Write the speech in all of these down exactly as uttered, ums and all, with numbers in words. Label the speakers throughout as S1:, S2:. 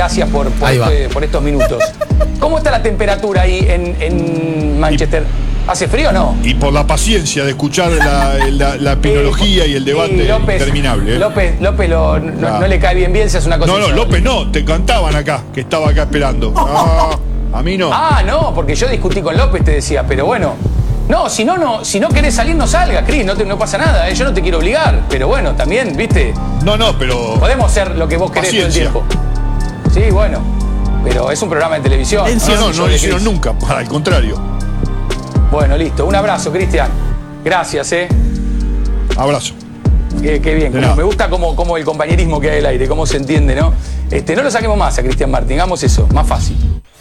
S1: gracias por, por, este, por estos minutos. ¿Cómo está la temperatura ahí en, en Manchester? ¿Hace frío o no?
S2: Y por la paciencia de escuchar la, la, la epinología eh, y el debate y López, interminable. ¿eh?
S1: López, López lo, no, no. no le cae bien Bielsa, es una cosa.
S2: No, no, López no, te cantaban acá, que estaba acá esperando. No, a mí no.
S1: Ah, no, porque yo discutí con López, te decía, pero bueno. No, si no, no, si no querés salir, no salgas, Cris, no, te, no pasa nada, ¿eh? Yo no te quiero obligar, pero bueno, también, ¿viste?
S2: No, no, pero.
S1: Podemos hacer lo que vos querés paciencia. Todo el tiempo. Sí, bueno, pero es un programa de televisión.
S2: No, no, no, no lo hicieron nunca, para el contrario.
S1: Bueno, listo. Un abrazo, Cristian. Gracias, ¿eh?
S2: Abrazo.
S1: Qué, qué bien. Como, me gusta como, como el compañerismo que hay al aire, cómo se entiende, ¿no? Este, no lo saquemos más a Cristian Martín, hagamos eso, más fácil.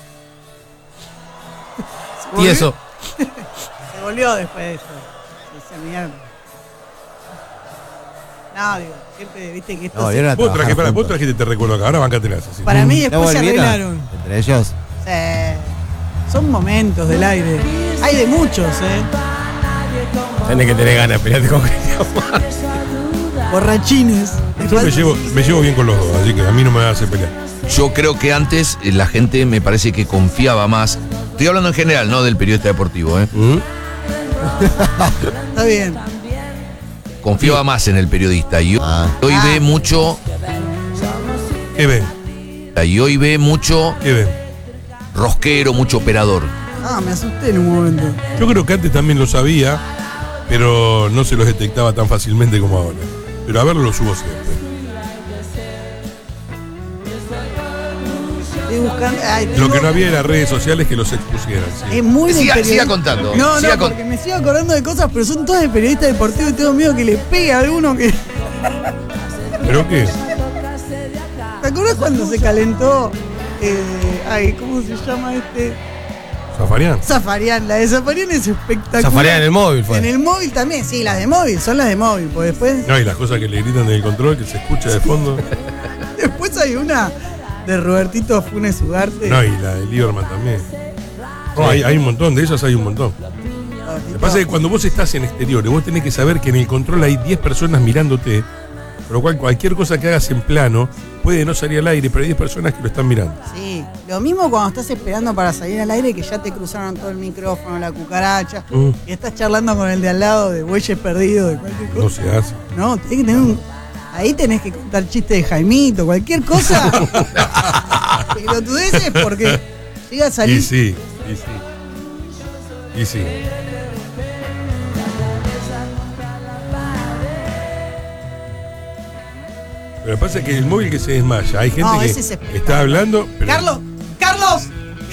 S3: Y eso.
S4: Se volvió después de eso. Se mierda. No, digo, siempre viste que esto
S5: no,
S4: se...
S5: Vos
S6: trajiste, para, vos trajiste, te recuerdo acá, ahora bancatelas así.
S4: Para mí después se arreglaron.
S5: ¿Entre ellos?
S4: Sí. Son momentos del aire. Hay de muchos, ¿eh?
S3: Tenés que tener ganas de pelearte con Cristian Martín.
S4: Borrachines.
S6: Yo me llevo, me llevo bien con los dos, así que a mí no me va a hacer pelear.
S7: Yo creo que antes la gente me parece que confiaba más. Estoy hablando en general, no del periodista deportivo, ¿eh?
S6: ¿Mm?
S4: Está bien.
S7: Confiaba más en el periodista. Y hoy,
S5: ah.
S7: hoy ve mucho.
S6: ¿Qué ven?
S7: Y hoy ve mucho.
S6: ¿Qué ven?
S7: Rosquero, mucho operador.
S4: Ah, me asusté en un momento.
S6: Yo creo que antes también lo sabía, pero no se los detectaba tan fácilmente como ahora. Pero a verlo lo subo siempre.
S4: Estoy buscando. Ay,
S6: lo que no había era redes sociales que los expusieran. ¿Sí?
S4: Es muy
S7: siga,
S4: de
S7: siga contando.
S4: No,
S7: siga
S4: no,
S7: con...
S4: porque me sigo acordando de cosas, pero son todas de periodista deportivo y tengo miedo que le pegue a alguno que.
S6: ¿Pero qué?
S4: ¿Te acuerdas cuando se calentó? Eh, ay, ¿cómo se llama este?
S6: ¿Zafarian?
S4: Zafarian, la de Zafarian es espectacular.
S3: Zafarian en el móvil fue.
S4: En el móvil también, sí, las de móvil, son las de móvil, pues después.
S6: No, y las cosas que le gritan del control, que se escucha de fondo.
S4: Después hay una de Robertito Funes Ugarte.
S6: No, y la de Lieberman también. No, hay, hay un montón, de esas hay un montón. Lo que pasa es que cuando vos estás en exteriores, vos tenés que saber que en el control hay diez personas mirándote, por lo cual cualquier cosa que hagas en plano puede no salir al aire, pero hay diez personas que lo están mirando.
S4: Sí, lo mismo cuando estás esperando para salir al aire, que ya te cruzaron todo el micrófono, la cucaracha,
S6: Mm.
S4: y estás charlando con el de al lado de bueyes perdidos, de cualquier cosa.
S6: No se hace.
S4: No, tenés que tener un... Ahí tenés que contar chistes de Jaimito, cualquier cosa. Pelotudeces porque llega a salir.
S6: Y sí, y sí. Y sí. Pero lo que pasa es que el móvil que se desmaya, hay gente
S4: No,
S6: que
S4: ese es espectacular.
S6: está hablando. Pero...
S4: ¡Carlos! ¡Carlos!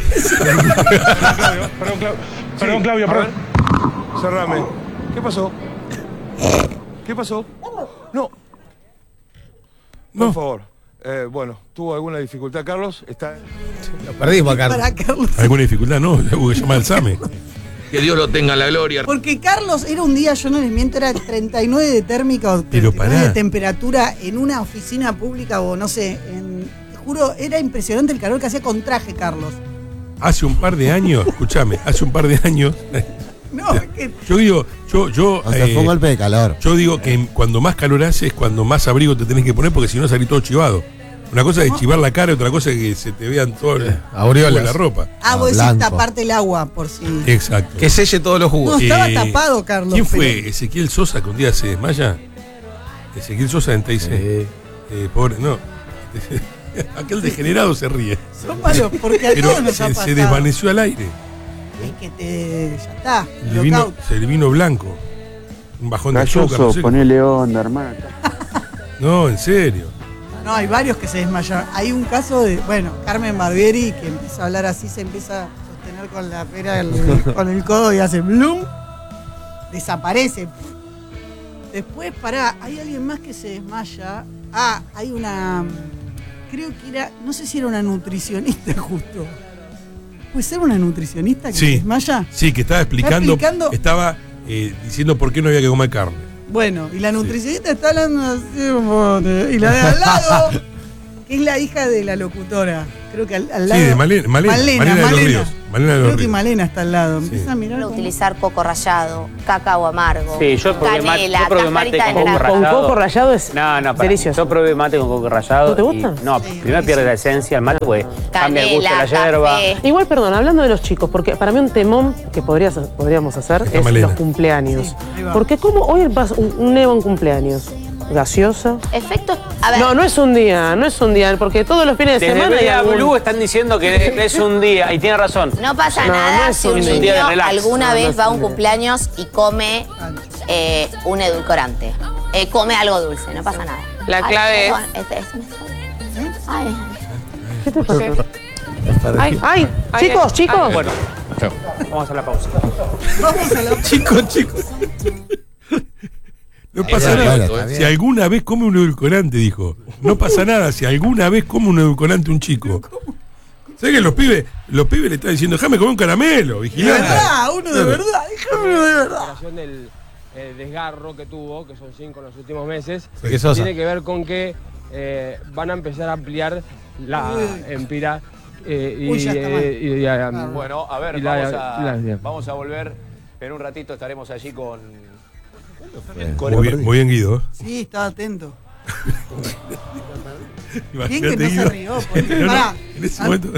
S8: Perdón, Claudio. Perdón, Claudio, perdón. Cerrame. ¿Qué pasó? ¿Qué pasó? No.
S6: No.
S8: Por favor. Eh, bueno, ¿tuvo alguna dificultad, Carlos? Está...
S3: Lo perdimos a Carlos.
S4: Para Carlos.
S6: ¿Alguna dificultad? No, hubo que llamar al SAME.
S7: Que Dios lo tenga en la gloria.
S4: Porque Carlos era un día, yo no les miento, era treinta y nueve de térmica o
S6: Pero
S4: treinta y nueve
S6: pará.
S4: de temperatura en una oficina pública o no sé, en, te juro, era impresionante el calor que hacía con traje, Carlos.
S6: Hace un par de años, escúchame, hace un par de años.
S4: No, es que
S6: Yo digo, yo, yo.
S5: O sea, fue un golpe de calor.
S6: Yo digo que cuando más calor hace es cuando más abrigo te tenés que poner, porque si no salís todo chivado. Una cosa es chivar la cara, otra cosa es que se te vean todo el,
S3: aureolas.
S6: la ropa.
S4: Ah, vos decís
S5: blanco.
S4: taparte el agua por si.
S6: Exacto.
S3: Que selle todos los jugos.
S4: No, estaba
S6: Eh,
S4: tapado, Carlos.
S6: ¿Quién fue?
S4: pero-
S6: ¿Ezequiel Sosa que un día se desmaya? Ezequiel Sosa en T I C.
S3: Sí.
S6: Eh, pobre, no. Aquel degenerado se ríe.
S4: Son malos, porque a
S6: Pero
S4: todos nos ha
S6: se,
S4: pasado.
S6: se desvaneció al aire.
S4: Es que te. Ya está.
S6: Le vino,
S4: knockout.
S6: se le vino blanco. Un bajón de azúcar. No,
S9: Galloso,
S6: sé.
S9: ponele onda, hermano.
S6: No, en serio.
S4: No, hay varios que se desmayaron. Hay un caso de, bueno, Carmen Barbieri, que empieza a hablar así, se empieza a sostener con la pera, el- con el codo y hace blum. Desaparece. Después, pará, hay alguien más que se desmaya. Ah, hay una. Creo que era. No sé si era una nutricionista justo. ¿Puede ser una nutricionista que se
S6: Sí.
S4: desmaya?
S6: Sí, que estaba explicando.
S4: explicando-
S6: Estaba eh, diciendo por qué no había que comer carne.
S4: Bueno, y la nutricionista está hablando así como de- y la de al lado que es la hija de la locutora. Creo que al, al
S6: Sí,
S4: lado.
S6: de Malena, Malena,
S4: Malena,
S6: Malena de los
S4: Malena.
S6: Ríos. Malena de los
S4: Creo que
S6: Ríos.
S4: Malena está al lado.
S6: Sí.
S4: Empieza a mirar. como-
S5: Utilizar coco rallado, cacao amargo,
S9: Sí, yo probé mate,
S5: canela,
S9: yo probé mate
S5: cascarita de
S9: con coco
S5: naranja.
S9: rallado.
S10: Con coco rallado es
S9: No, no, pará.
S10: delicioso.
S9: Yo probé mate con coco rallado.
S10: ¿No te gusta?
S9: y- no,
S4: Sí,
S9: primero pierde la esencia, el mate, pues cambia el gusto de la
S5: Canela,
S9: yerba.
S5: café.
S10: Igual, perdón, hablando de los chicos, porque para mí un temón que podrías, podríamos hacer
S6: Está
S10: es
S6: Malena.
S10: los cumpleaños.
S4: Sí, ahí va.
S10: Porque como hoy pasa un, un Evo en cumpleaños, gaseosa.
S5: Efectos, a ver,
S10: No, no es un día, no es un día, porque todos los fines de
S9: Desde
S10: semana hay
S9: Bella
S10: algún-
S9: Blue están diciendo que es un día, y tiene razón.
S5: no pasa
S10: No,
S5: nada
S10: no es
S5: si
S10: un
S5: un
S10: día
S5: niño
S9: de relax.
S5: alguna
S10: No, no
S5: vez
S10: es
S5: va a
S10: un
S5: un
S10: día.
S5: cumpleaños y come eh, un edulcorante. Eh, come algo dulce, no pasa nada.
S11: La
S5: Ay,
S11: clave es-
S5: perdón, este es- ¿Eh? Ay,
S10: ¿Qué te pasa?
S11: Ay,
S10: Ay,
S11: Ay,
S10: chicos,
S11: ay,
S10: chicos.
S11: ay.
S9: Bueno, vamos a hacer la pausa.
S4: Vamos a la.
S6: Chicos, chicos. No pasa
S7: bien,
S6: nada.
S7: está bien.
S6: Si alguna vez come un edulcorante, dijo. No pasa nada si alguna vez come un edulcorante un chico. ¿Sabes que los pibes, los pibes le están diciendo, déjame comer un caramelo,
S4: De
S6: vigilante?
S4: verdad, uno de verdad. Déjame uno de verdad.
S12: recuperación del eh, desgarro que tuvo, que son cinco en los últimos meses,
S3: Qué sosa.
S12: tiene que ver con que eh, van a empezar a ampliar la empira eh, y,
S4: Uy, ya está mal.
S12: eh, y- y, ah,
S1: Bueno, a ver,
S12: y la-
S1: vamos,
S12: y
S1: a,
S12: la-
S1: vamos a volver. En un ratito estaremos allí con.
S6: Muy bien, muy bien, Guido.
S4: Sí, estaba atento. Bien
S6: Imagínate,
S4: que no se
S6: Guido.
S4: rió. Porque,
S6: No, no,
S4: pará,
S6: en ese
S4: a-
S6: momento.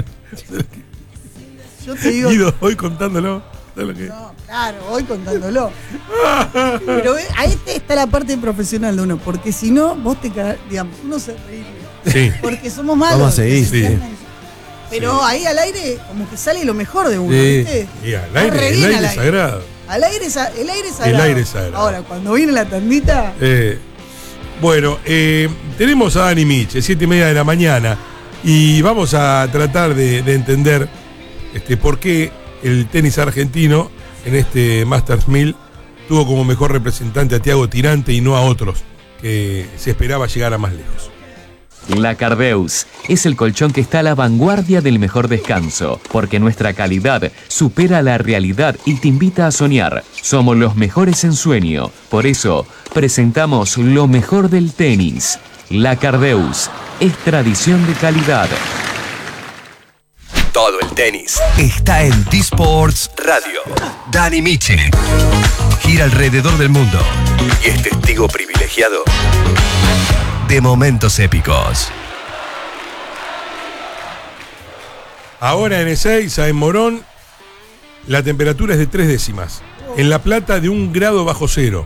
S4: yo te digo.
S6: Guido, hoy contándolo. ¿sabes lo que?
S4: No, claro, voy contándolo. Pero ve, ahí te- está la parte profesional de uno, porque si no, vos te cagás, digamos, uno se reiría.
S6: Sí.
S4: Porque somos malos.
S3: Vamos a seguir,
S6: sí.
S4: Pero ahí al aire, como que sale lo mejor de uno,
S3: Sí.
S4: ¿viste?
S6: Y al
S4: Está
S6: aire,
S4: re
S6: el
S4: bien
S6: aire
S4: al
S6: es sagrado.
S4: Al aire es, a- el aire es sagrado.
S6: aire es sagrado.
S4: Ahora, cuando viene la tandita,
S6: Eh, bueno, eh, tenemos a Dani Miche, siete y media de la mañana, y vamos a tratar de, de entender este, por qué el tenis argentino en este Masters mil tuvo como mejor representante a Thiago Tirante y no a otros, que se esperaba llegar a más lejos.
S13: La Cardeus es el colchón que está a la vanguardia del mejor descanso, porque nuestra calidad supera la realidad y te invita a soñar. Somos los mejores en sueño, por eso presentamos lo mejor del tenis. La Cardeus es tradición de calidad.
S3: Todo el tenis está en T-Sports Radio. Dani Miche gira alrededor del mundo y es testigo privilegiado de momentos épicos.
S6: Ahora en Ezeiza, en Morón, la temperatura es de tres décimas. En La Plata, de un grado bajo cero.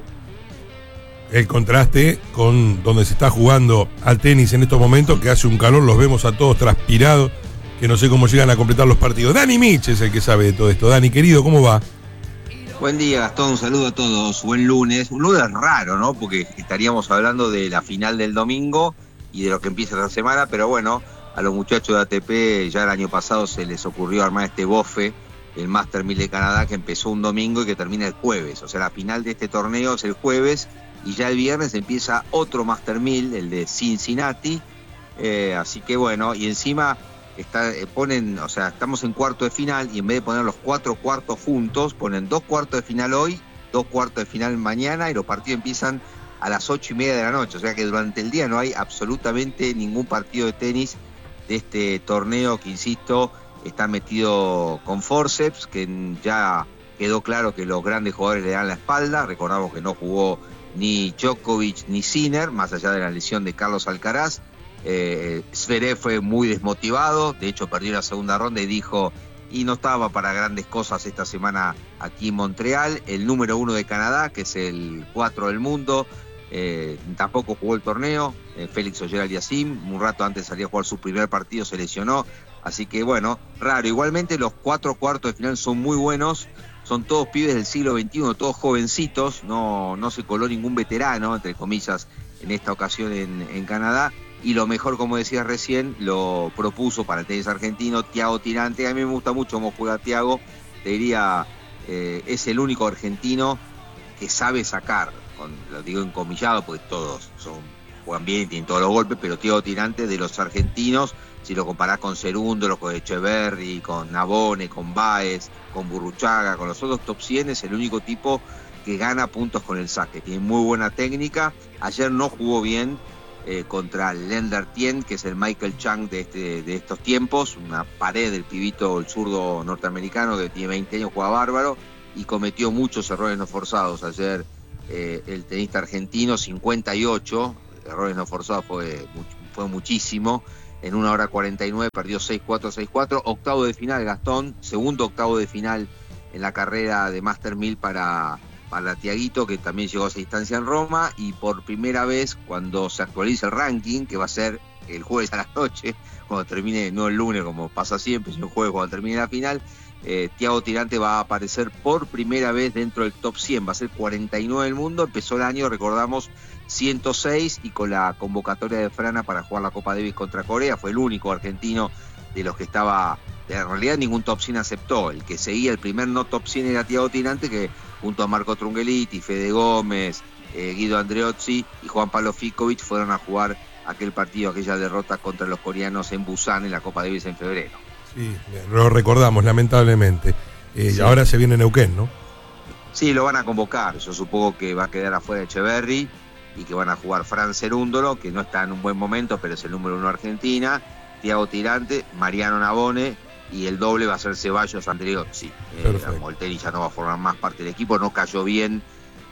S6: El contraste con donde se está jugando al tenis en estos momentos, que hace un calor, los vemos a todos transpirados, que no sé cómo llegan a completar los partidos. Dani Miche es el que sabe de todo esto. Dani, querido, ¿cómo va?
S14: Buen día, Gastón, un saludo a todos. Buen lunes. Un lunes raro, ¿no? Porque estaríamos hablando de la final del domingo y de lo que empieza la semana, pero bueno, a los muchachos de A T P ya el año pasado se les ocurrió armar este bofe, el Master mil de Canadá, que empezó un domingo y que termina el jueves. O sea, la final de este torneo es el jueves y ya el viernes empieza otro Master mil, el de Cincinnati. Eh, así que bueno, y encima está, eh, ponen, o sea, estamos en cuarto de final y en vez de poner los cuatro cuartos juntos, ponen dos cuartos de final hoy, dos cuartos de final mañana y los partidos empiezan a las ocho y media de la noche. O sea que durante el día no hay absolutamente ningún partido de tenis de este torneo que, insisto, está metido con forceps, que ya quedó claro que los grandes jugadores le dan la espalda. Recordamos que no jugó ni Djokovic ni Sinner, más allá de la lesión de Carlos Alcaraz. Eh, Zverev fue muy desmotivado, de hecho perdió la segunda ronda y dijo, y no estaba para grandes cosas esta semana aquí en Montreal. El número uno de Canadá, que es el cuatro del mundo, eh, tampoco jugó el torneo. eh, Félix Auger-Aliassime, un rato antes salía a jugar su primer partido, se lesionó, así que bueno, raro. Igualmente los cuatro cuartos de final son muy buenos, son todos pibes del siglo veintiuno, todos jovencitos, no, no se coló ningún veterano, entre comillas, en esta ocasión en, en Canadá. Y lo mejor, como decías recién, lo propuso para el tenis argentino Thiago Tirante. A mí me gusta mucho cómo juega Thiago. Te diría, eh, es el único argentino que sabe sacar, con, lo digo encomillado porque todos son, juegan bien y tienen todos los golpes, pero Thiago Tirante de los argentinos, si lo comparás con Cerúndolo, con Echeverri, con Nabone, con Báez, con Burruchaga, con los otros top cien, es el único tipo que gana puntos con el saque. Tiene muy buena técnica. Ayer no jugó bien eh, contra Lender Tien, que es el Michael Chang de, este, de estos tiempos, una pared del pibito, el zurdo norteamericano que tiene veinte años, juega bárbaro y cometió muchos errores no forzados. Ayer eh, el tenista argentino, cincuenta y ocho errores no forzados, fue, fue muchísimo. En una hora cuarenta y nueve perdió seis cuatro, seis cuatro. Octavo de final, Gastón. Segundo octavo de final en la carrera de Master mil para, para Tiaguito, que también llegó a esa instancia en Roma. Y por primera vez, cuando se actualiza el ranking, que va a ser el jueves a la noche, cuando termine, no el lunes como pasa siempre, sino el jueves cuando termine la final, eh, Thiago Tirante va a aparecer por primera vez dentro del top cien. Va a ser cuarenta y nueve del mundo. Empezó el año, recordamos, ciento seis, y con la convocatoria de Frana para jugar la Copa Davis contra Corea. Fue el único argentino de los que estaba, en realidad ningún top cien aceptó. El que seguía el primer no top cien era Thiago Tirante, que junto a Marco Trungelliti, Fede Gómez, eh, Guido Andreozzi y Juan Pablo Fickovic fueron a jugar aquel partido, aquella derrota contra los coreanos en Busan en la Copa Davis en febrero.
S6: Sí, lo recordamos lamentablemente. Eh, sí. Ahora se viene Neuquén, ¿no?
S14: Sí, lo van a convocar. Yo supongo que va a quedar afuera Echeverry y que van a jugar Fran Cerúndolo, que no está en un buen momento, pero es el número uno Argentina, Thiago Tirante, Mariano Navone, y el doble va a ser Ceballos Andreozzi. Eh, Molteni ya no va a formar más parte del equipo, no cayó bien,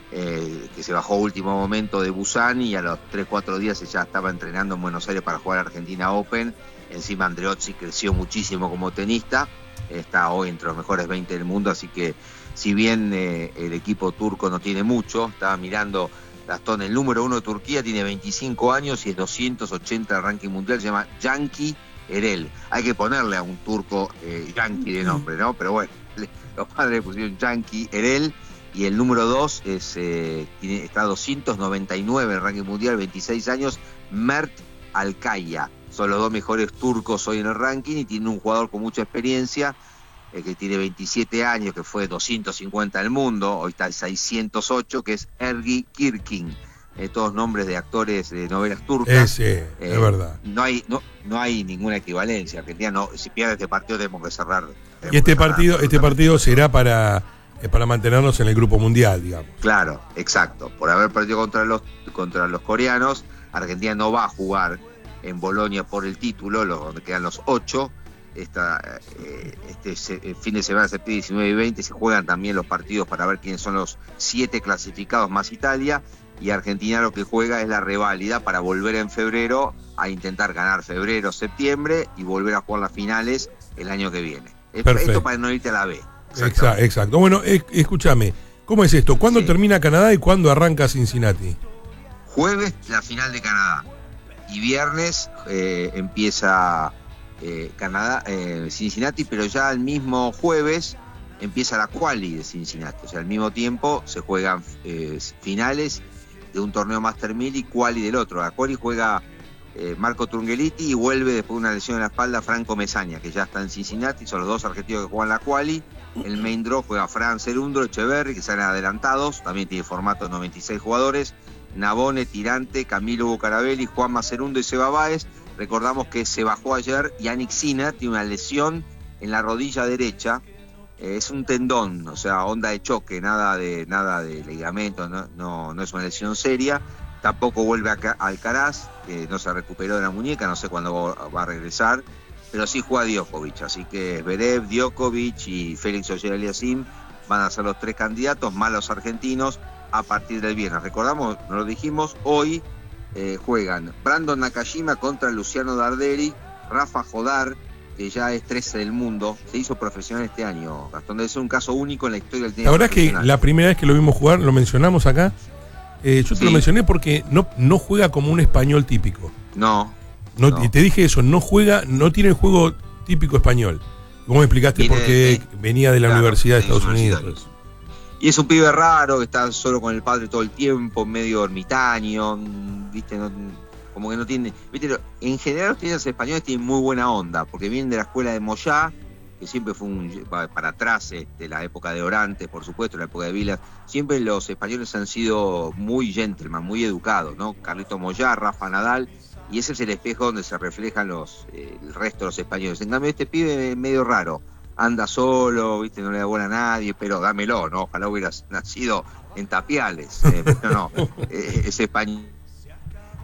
S14: eh, que se bajó último momento de Busan y a los tres cuatro días ya estaba entrenando en Buenos Aires para jugar Argentina Open. Encima Andreozzi creció muchísimo como tenista, está hoy entre los mejores veinte del mundo, así que si bien eh, el equipo turco no tiene mucho, estaba mirando Gastón, el número uno de Turquía tiene veinticinco años y es doscientos ochenta del ranking mundial, se llama Yanki Erel. Hay que ponerle a un turco eh, Yanki de nombre, ¿no? Pero bueno, los padres le pusieron Yanki Erel, y el número dos es, eh, tiene, está a doscientos noventa y nueve en el ranking mundial, veintiséis años, Mert Alkaya. Son los dos mejores turcos hoy en el ranking, y tiene un jugador con mucha experiencia, eh, que tiene veintisiete años, que fue doscientos cincuenta del mundo, hoy está en seiscientos ocho, que es Ergi Kirkin. Eh, todos nombres de actores de novelas turcas.
S6: Sí, eh, es verdad.
S14: No hay, no, no hay ninguna equivalencia. Argentina no, si pierde este partido tenemos que cerrar. Tenemos
S6: y este
S14: que cerrar,
S6: partido, este partido será para, eh, para mantenernos en el grupo mundial, digamos.
S14: Claro, exacto. Por haber perdido contra los, contra los coreanos, Argentina no va a jugar en Bolonia por el título, lo, donde quedan los ocho. Esta, eh, este se, fin de semana, septiembre diecinueve y veinte, se juegan también los partidos para ver quiénes son los siete clasificados más Italia, y Argentina lo que juega es la reválida para volver en febrero a intentar ganar febrero, septiembre y volver a jugar las finales el año que viene.
S6: Perfecto.
S14: Esto para no irte a la B.
S6: Exacto. Exacto. Bueno, eh, escúchame, ¿cómo es esto? ¿Cuándo sí. termina Canadá y cuándo arranca Cincinnati?
S14: Jueves la final de Canadá y viernes eh, empieza eh, Canadá, eh, Cincinnati, pero ya el mismo jueves empieza la quali de Cincinnati. O sea, al mismo tiempo se juegan eh, finales de un torneo Master mil y quali del otro. La quali juega eh, Marco Trungelliti y vuelve después de una lesión en la espalda Franco Mesaña, que ya está en Cincinnati. Son los dos argentinos que juegan la quali. El main draw juega Fran Cerúndolo, Echeverry, que salen adelantados. También tiene formato de noventa y seis jugadores. Navone, Tirante, Camilo Bucarabelli, Juan Macerundo y Seba Báez. Recordamos que se bajó ayer Yannick Sinner, tiene una lesión en la rodilla derecha. Eh, es un tendón, o sea, onda de choque, nada de nada de ligamento, no, no, no es una lesión seria. Tampoco vuelve a Alcaraz, que no se recuperó de la muñeca, no sé cuándo va a regresar, pero sí juega Djokovic, así que Zverev, Djokovic y Félix Auger-Aliassime van a ser los tres candidatos, más los argentinos, a partir del viernes. Recordamos, nos lo dijimos, hoy eh, juegan Brandon Nakajima contra Luciano Darderi, Rafa Jodar, que ya es trece del mundo, se hizo profesional este año, Gastón, debe ser un caso único en la historia del tenis.
S6: La verdad es que la primera vez que lo vimos jugar, lo mencionamos acá, eh, yo te sí. lo mencioné porque no, no juega como un español típico.
S14: No,
S6: no,
S14: no.
S6: Y te dije eso, no juega, no tiene el juego típico español. ¿Cómo me explicaste por qué eh, venía de la claro, Universidad de Estados Unidos?
S14: Y es un pibe raro, que está solo con el padre todo el tiempo, medio ermitaño, viste, no, como que no tiene, viste, en general los tenistas españoles tienen muy buena onda, porque vienen de la escuela de Moyá, que siempre fue un, para atrás, este, la época de Orantes, por supuesto, la época de Vilas, siempre los españoles han sido muy gentleman, muy educados, ¿no? Carlito Moyá, Rafa Nadal, y ese es el espejo donde se reflejan los, eh, el resto de los españoles. En cambio, este pibe es medio raro, anda solo, viste, no le da bola a nadie, pero dámelo, ¿no? Ojalá hubieras nacido en Tapiales, eh, pero no, eh, es español.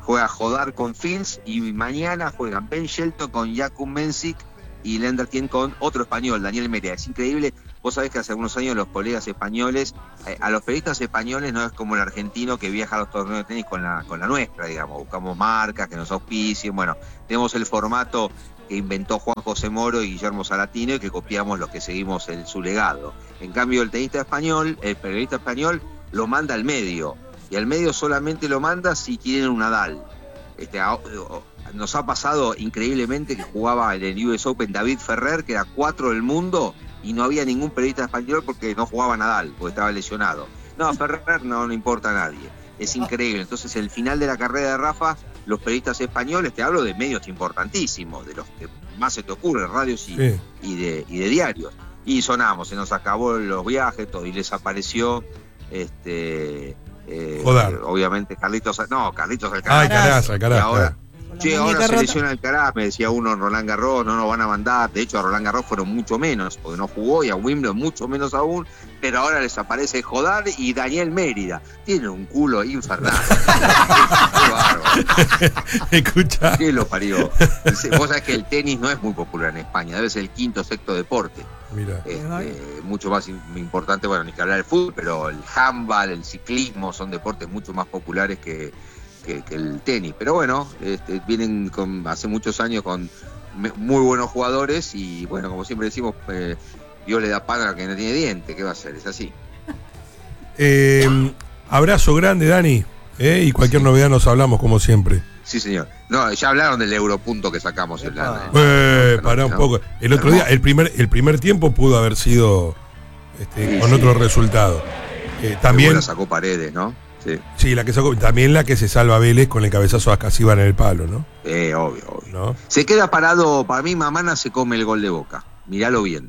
S14: juega Jodar con Fields y mañana juegan Ben Shelton con Jakub Mensik y Lender Tien con otro español, Daniel Mérida. Es increíble, vos sabés que hace algunos años los colegas españoles, eh, a los periodistas españoles no es como el argentino que viaja a los torneos de tenis con la, con la nuestra, digamos, buscamos marcas que nos auspicien, bueno, tenemos el formato que inventó Juan José Moro y Guillermo Salatino y que copiamos los que seguimos en su legado. En cambio el tenista español, el periodista español lo manda al medio, y al medio solamente lo manda si tienen un Nadal. Este, a, a, nos ha pasado increíblemente que jugaba en el U S Open David Ferrer, que era cuatro del mundo, y no había ningún periodista español porque no jugaba Nadal, porque estaba lesionado. No, Ferrer no, no importa a nadie. Es increíble. Entonces, el final de la carrera de Rafa, los periodistas españoles, te hablo de medios importantísimos, de los que más se te ocurre, radios y, sí. y, de, y de diarios. Y sonamos, se nos acabó los viajes, todo, y les apareció este eh, obviamente Carlitos, no, Carlitos Alcaraz.
S6: Ay, Alcaraz, Alcaraz.
S14: Y ahora, che, ahora se lesiona Alcaraz, me decía uno en Roland Garros, no nos van a mandar. De hecho, a Roland Garros fueron mucho menos, porque no jugó, y a Wimbledon mucho menos aún, pero ahora les aparece Jodar y Daniel Mérida. Tiene un culo infernal.
S6: Escucha.
S14: ¿Qué lo parió? Vos sabés que el tenis no es muy popular en España, debe ser el quinto o sexto deporte.
S6: Mira.
S14: Este, mucho más importante, bueno, ni que hablar del fútbol, pero el handball, el ciclismo son deportes mucho más populares que, que, que el tenis. Pero bueno, este, vienen con, hace muchos años con muy buenos jugadores y bueno, como siempre decimos, eh, Dios le da pan a que no tiene diente. ¿Qué va a hacer? Es así.
S6: Eh, abrazo grande, Dani, eh, y cualquier sí. novedad nos hablamos como siempre.
S14: Sí, señor. No, ya hablaron del europunto que sacamos. En la,
S6: eh, pará un poco. El otro día, el primer, el primer tiempo pudo haber sido este, sí, con sí. otro resultado. Eh, también
S14: la sacó Paredes, ¿no? Sí.
S6: Sí, la que sacó. También la que se salva Vélez con el cabezazo a Casivan en el palo, ¿no?
S14: Eh, obvio, obvio. ¿No? Se queda parado, para mí Mamana se come el gol de Boca. Miralo bien.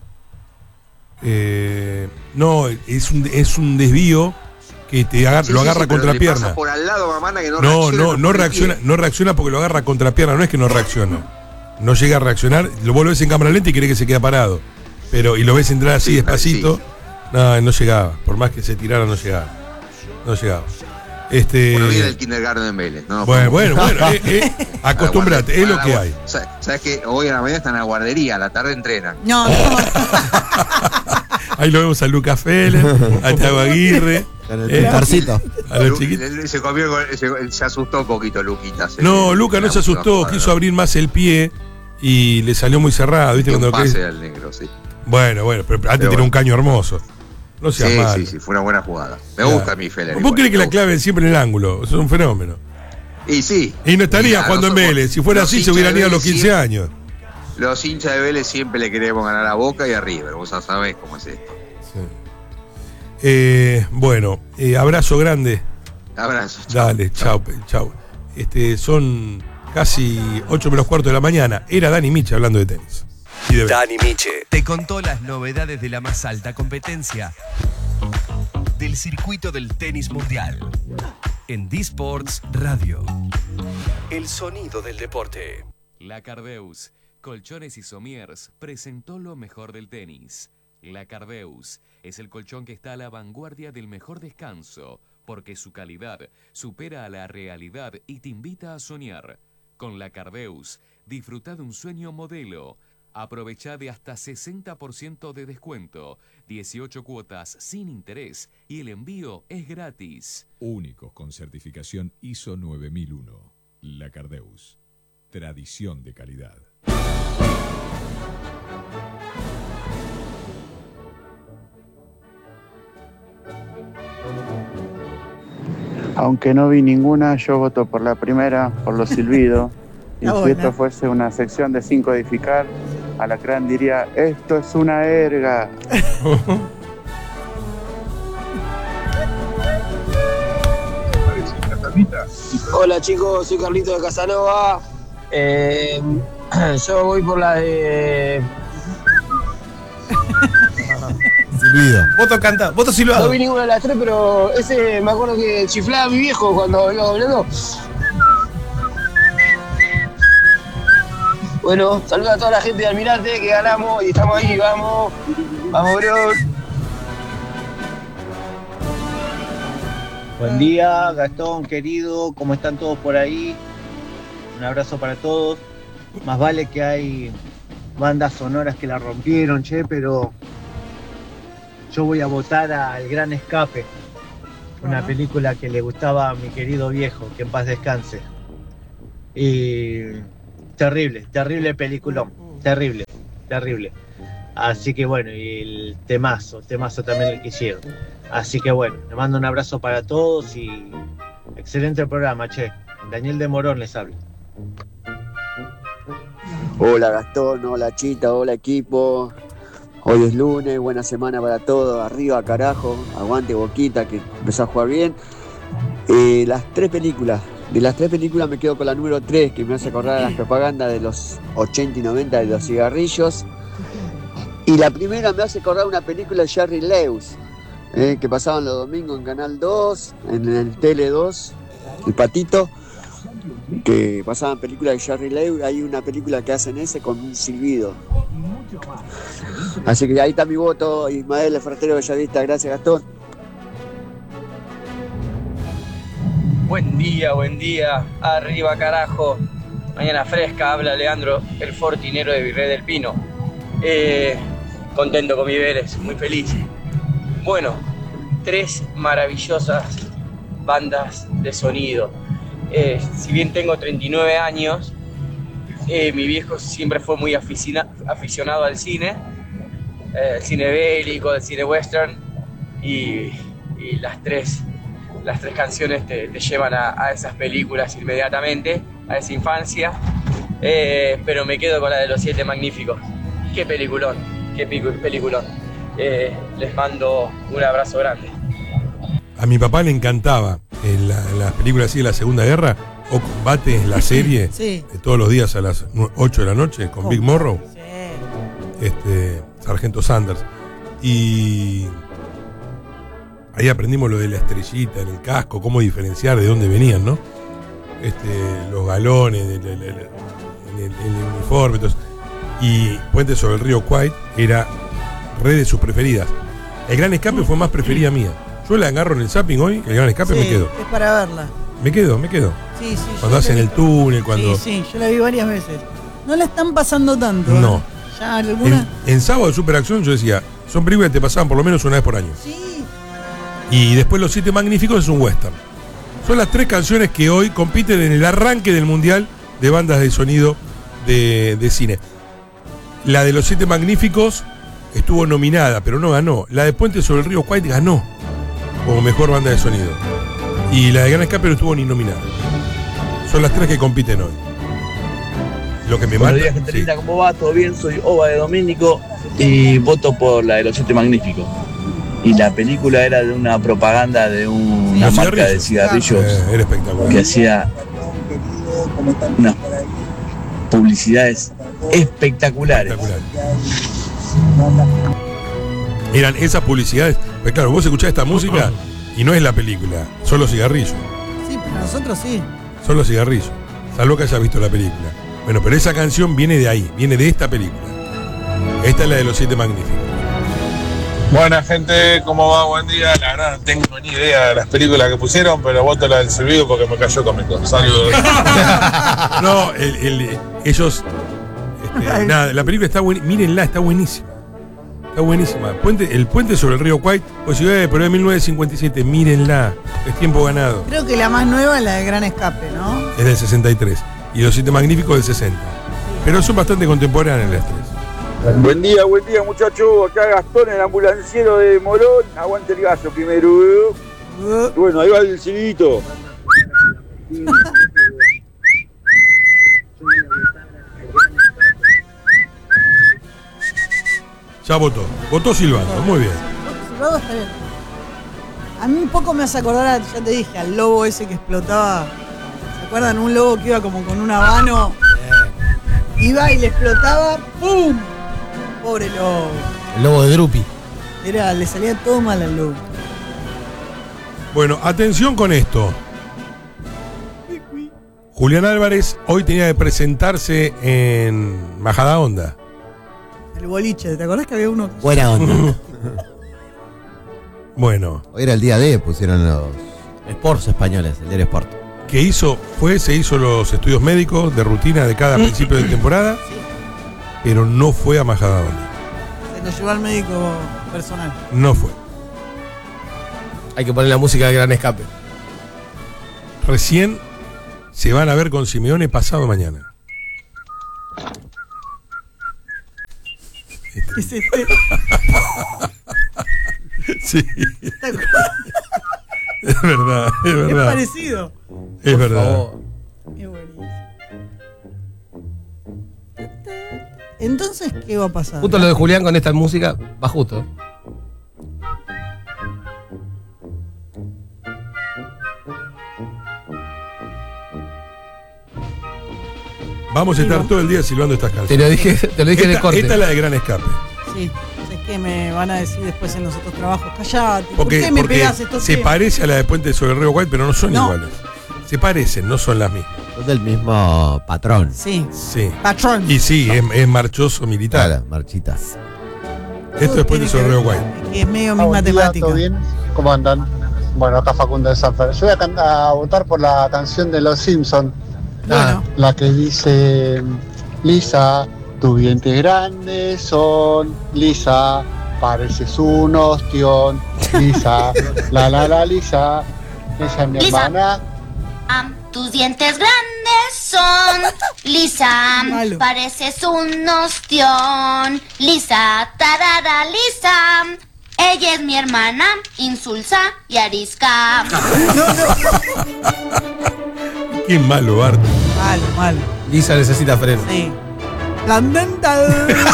S6: Eh, no, es un, es un desvío que te agarra, sí, lo agarra
S14: sí, sí,
S6: contra
S14: le
S6: pierna.
S14: Pasa por al lado, Mamana, que no,
S6: no
S14: reacciona.
S6: No, no reacciona, no reacciona porque lo agarra contra pierna, no es que no reacciona. No llega a reaccionar, lo vos lo ves en cámara lenta y cree que se queda parado. Pero, y lo ves entrar así sí, despacito, sí. no, no llegaba. Por más que se tirara, no llegaba. No llegaba. Este...
S14: Bueno, viene el kindergarten en Vélez. No,
S6: bueno, bueno, bueno, eh, eh, acostumbrate, es lo que hay.
S14: ¿Sabes que hoy a la mañana están en la guardería, a la tarde entrenan?
S4: No, no.
S6: Ahí lo vemos a Lucas Feller, a Thiago Aguirre.
S11: El tarcito.
S6: A los chiquitos.
S14: Se, comió, se, se asustó un poquito Luquita. Se,
S6: no, Lucas no se asustó, quiso abrir más el pie y le salió muy cerrado. ¿Viste? Cuando
S14: pase
S6: que...
S14: al negro, sí.
S6: Bueno, bueno, pero antes pero tenía bueno. un caño hermoso. No seas
S14: sí,
S6: mal.
S14: Sí, sí, fue una buena jugada. Me claro. gusta mi Feller.
S6: ¿Vos crees que la clave es siempre en el ángulo? Eso es un fenómeno.
S14: Y sí.
S6: Y no estaría jugando en Vélez. Si fuera así, se hubieran ido a los quince siempre, años.
S14: Los hinchas de Vélez siempre le queremos ganar a Boca y a River. Vos ya sabés cómo es esto.
S6: Sí. Eh, bueno, eh, abrazo grande.
S14: Abrazo. Chau.
S6: Dale, chau, chau. Este, son casi ocho menos cuarto de la mañana. Era Dani Miche hablando de tenis.
S3: Y de Dani Miche te contó las novedades de la más alta competencia del circuito del tenis mundial en D-Sports Radio. El sonido del deporte.
S13: La Cardeus, Colchones y Somiers presentó lo mejor del tenis. La Cardeus es el colchón que está a la vanguardia del mejor descanso, porque su calidad supera a la realidad y te invita a soñar. Con la Cardeus, disfruta de un sueño modelo. Aprovecha de hasta sesenta por ciento de descuento, dieciocho cuotas sin interés y el envío es gratis.
S15: Únicos con certificación I S O nueve mil uno. La Cardeus. Tradición de calidad.
S16: Aunque no vi ninguna, yo voto por la primera, por los silbidos. Y si esto fuese una sección de sin codificar, Alacrán diría, esto es una erga.
S17: Hola chicos, soy Carlito de Casanova. Eh, yo voy por la de...
S11: Silbido.
S17: Voto canta, voto silbado. No vi ninguna de las tres, pero ese me acuerdo que chiflaba a mi viejo cuando iba doblando. Bueno, saludos a toda la gente de Almirante, que ganamos y estamos ahí, vamos. Vamos, bro.
S18: Buen día, Gastón, querido, ¿cómo están todos por ahí? Un abrazo para todos. Más vale que hay bandas sonoras que la rompieron, che, pero yo voy a votar a El Gran Escape, una
S4: Ajá.
S18: película que le gustaba a mi querido viejo, que en paz descanse. Y terrible, terrible peliculón, terrible, terrible. Así que bueno, y el temazo, temazo también el que hicieron. Así que bueno, le mando un abrazo para todos y excelente programa, che. Daniel de Morón les habla.
S19: Hola Gastón, hola Chita, hola equipo. Hoy es lunes, buena semana para todos. Arriba carajo, aguante Boquita que empezó a jugar bien. Eh, las tres películas, de las tres películas me quedo con la número tres, que me hace acordar a las propagandas de los ochenta y noventa de los cigarrillos. Y la primera me hace acordar una película de Jerry Lewis, eh, que pasaban los domingos en Canal dos, en el Tele dos, El Patito, que pasaban películas de Jerry Lewis. Hay una película que hacen ese con un silbido. Así que ahí está mi voto, Ismael Ferretero Bellavista. Gracias, Gastón.
S20: Buen día, buen día. Arriba, carajo. Mañana fresca, habla Leandro, el fortinero de Virrey del Pino. Eh, contento con mi Vélez, muy feliz. Bueno, tres maravillosas bandas de sonido. Eh, si bien tengo treinta y nueve años, eh, mi viejo siempre fue muy aficina, aficionado al cine, eh, el cine bélico, el cine western, y, y las tres, las tres canciones te, te llevan a, a esas películas inmediatamente, a esa infancia, eh, pero me quedo con la de Los Siete Magníficos. Qué peliculón, qué peliculón. Eh, les mando un abrazo grande.
S6: A mi papá le encantaba en la, en las películas así de la Segunda Guerra, O Combate, la serie,
S4: Sí.
S6: de todos los días a las ocho de la noche, con
S4: Oh,
S6: Big Morrow,
S4: Sí.
S6: este, Sargento Sanders. Y ahí aprendimos lo de la estrellita en el casco, cómo diferenciar de dónde venían, ¿no? Este, los galones, el, el- el- el- el uniforme, todo eso. Y Puente sobre el río Kwai era re de sus preferidas. El Gran Escape fue más preferida mía. Yo la agarro en el zapping hoy, el Gran Escape
S4: Sí,
S6: me quedo.
S4: es para verla.
S6: Me quedo, me quedo.
S4: Sí, sí.
S6: Cuando
S4: yo
S6: hacen
S4: la vi-
S6: el túnel, cuando.
S4: Sí, sí, yo la vi varias veces. No la están pasando tanto. ¿eh?
S6: No.
S4: Ya alguna.
S6: En, en Sábado de Superacción yo decía, son películas que te pasaban por lo menos una vez por año.
S4: Sí.
S6: Y después Los Siete Magníficos es un western. Son las tres canciones que hoy compiten en el arranque del Mundial de bandas de sonido de, de cine. La de Los Siete Magníficos estuvo nominada, pero no ganó. La de Puente sobre el río Kwai ganó como mejor banda de sonido. Y la de Gran Escape no estuvo ni nominada. Son las tres que compiten hoy. Lo que me
S21: Buenos
S6: mata.
S21: días, gente
S6: sí.
S21: linda, ¿cómo va? ¿Todo bien? Soy Ova de Domínico y voto por la de Los Siete Magníficos. Y la película era de una propaganda de un- una
S6: Los
S21: marca de cigarrillos
S6: Eh, era espectacular.
S21: que hacía unas publicidades espectaculares.
S6: Eran esas publicidades. Pero claro, vos escuchás esta música y no es la película, son los cigarrillos.
S4: Sí, pero nosotros sí.
S6: Son los cigarrillos. Salvo que hayas visto la película. Bueno, pero esa canción viene de ahí, viene de esta película. Esta es la de Los Siete Magníficos.
S22: Buena gente, ¿cómo va? Buen día. La verdad no tengo ni idea de las películas que pusieron, pero voto la del silbido porque me cayó cómico. Saludos.
S6: No, el- el- ellos. este, nada, la película está buenísima. Mírenla, está buenísima. Está buenísima. Puente, el puente sobre el río Kwai. Pues si eh, pero es mil novecientos cincuenta y siete. Mírenla. Es tiempo ganado.
S4: Creo que la más nueva es la de Gran Escape, ¿no?
S6: Es del sesenta y tres. Y Los Siete Magníficos del sesenta. Pero son bastante contemporáneas las tres.
S23: Buen día, buen día muchachos, acá Gastón, el ambulanciero de Morón, aguante el gallo primero. ¿eh? Bueno, ahí va el silbito.
S6: Ya votó. Votó Silvando. Muy bien.
S4: Silbado está bien. A mí un poco me hace acordar, a- ya te dije, al lobo ese que explotaba. ¿Se acuerdan? Un lobo que iba como con un habano. Iba y le explotaba. ¡Pum! Pobre lobo.
S11: El lobo de Drupi.
S4: Era, le salía todo mal al lobo.
S6: Bueno, atención con esto. Julián Álvarez hoy tenía que presentarse en Majada Onda.
S4: El boliche, ¿te acordás que había uno?
S11: Buena onda.
S6: Bueno.
S11: Hoy era el día D, pusieron los. Sports españoles, el diario Sport.
S6: Que hizo, fue, se hizo los estudios médicos de rutina de cada principio de temporada, pero no fue a Majadahonda.
S4: Se lo llevó al médico personal.
S6: No fue.
S2: Hay que poner la música de Gran Escape.
S6: Recién se van a ver con Simeone pasado mañana.
S4: ¿Qué es este?
S6: Sí. Es verdad, es verdad.
S4: Es parecido.
S6: Es
S2: Por
S6: verdad.
S2: favor.
S4: Es buenísimo. Entonces, ¿qué va a pasar?
S2: Justo lo de Julián con esta música va justo.
S6: Vamos a estar todo el día silbando estas canciones.
S2: Te lo dije, te lo dije
S6: esta,
S2: de corte.
S6: Esta es la de Gran Escape.
S4: Sí, es que me van a decir después en los otros trabajos, callate, ¿por
S6: Porque,
S4: qué me
S6: porque
S4: pegas estos
S6: se
S4: temas?
S6: parece a la de Puente sobre el Río Guay, pero no son
S4: No.
S6: iguales. Se parecen, no son las mismas.
S11: Son del mismo patrón.
S4: Sí.
S6: Sí.
S4: Patrón.
S6: Y sí, es, es marchoso militar.
S11: Claro, marchitas.
S6: Esto es Puente sobre el Río Guay.
S4: Que es medio misma
S5: Buen día,
S4: temática.
S5: ¿todo bien? ¿Cómo andan? Bueno, acá Facundo de Sanfer. Yo voy a, can- a votar por la canción de Los Simpsons.
S4: Bueno.
S5: La que dice: Lisa, tus dientes grandes son. Lisa, pareces un ostión. Lisa, la la la Lisa. Ella es mi
S8: Lisa.
S5: hermana.
S8: Am, tus dientes grandes son. Lisa,
S4: Malo.
S8: pareces un ostión. Lisa, tarara, Lisa. Ella es mi hermana, insulsa y arisca.
S6: Qué malo, Bart.
S4: Malo, malo.
S2: Lisa necesita freno.
S4: Sí. La mental.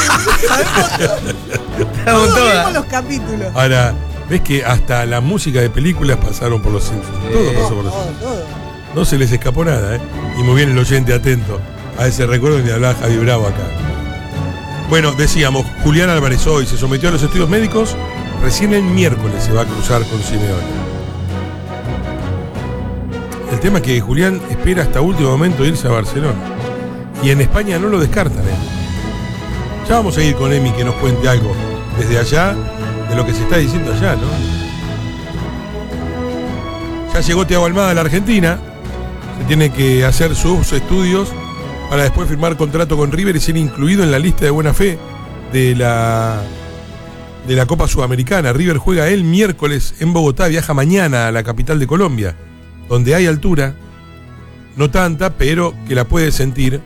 S2: Estamos
S4: Todos
S2: todas.
S4: vimos los capítulos.
S6: Ahora, ves que hasta la música de películas pasaron por los Simpsons. Todo pasó por los
S4: Todo,
S6: Simpsons.
S4: todo.
S6: No se les escapó nada, ¿eh? Y muy bien el oyente atento a ese recuerdo que hablaba Javi Bravo acá. Bueno, decíamos, Julián Álvarez hoy se sometió a los estudios médicos. Recién el miércoles se va a cruzar con Simeone. El tema es que Julián espera hasta último momento irse a Barcelona. Y en España no lo descartan, ¿eh? Ya vamos a ir con Emi que nos cuente algo desde allá de lo que se está diciendo allá, ¿no? Ya llegó Thiago Almada a la Argentina. Se tiene que hacer sus estudios para después firmar contrato con River y ser incluido en la lista de buena fe de la de la Copa Sudamericana. River juega el miércoles en Bogotá, viaja mañana a la capital de Colombia, donde hay altura, no tanta, pero que la puede sentir.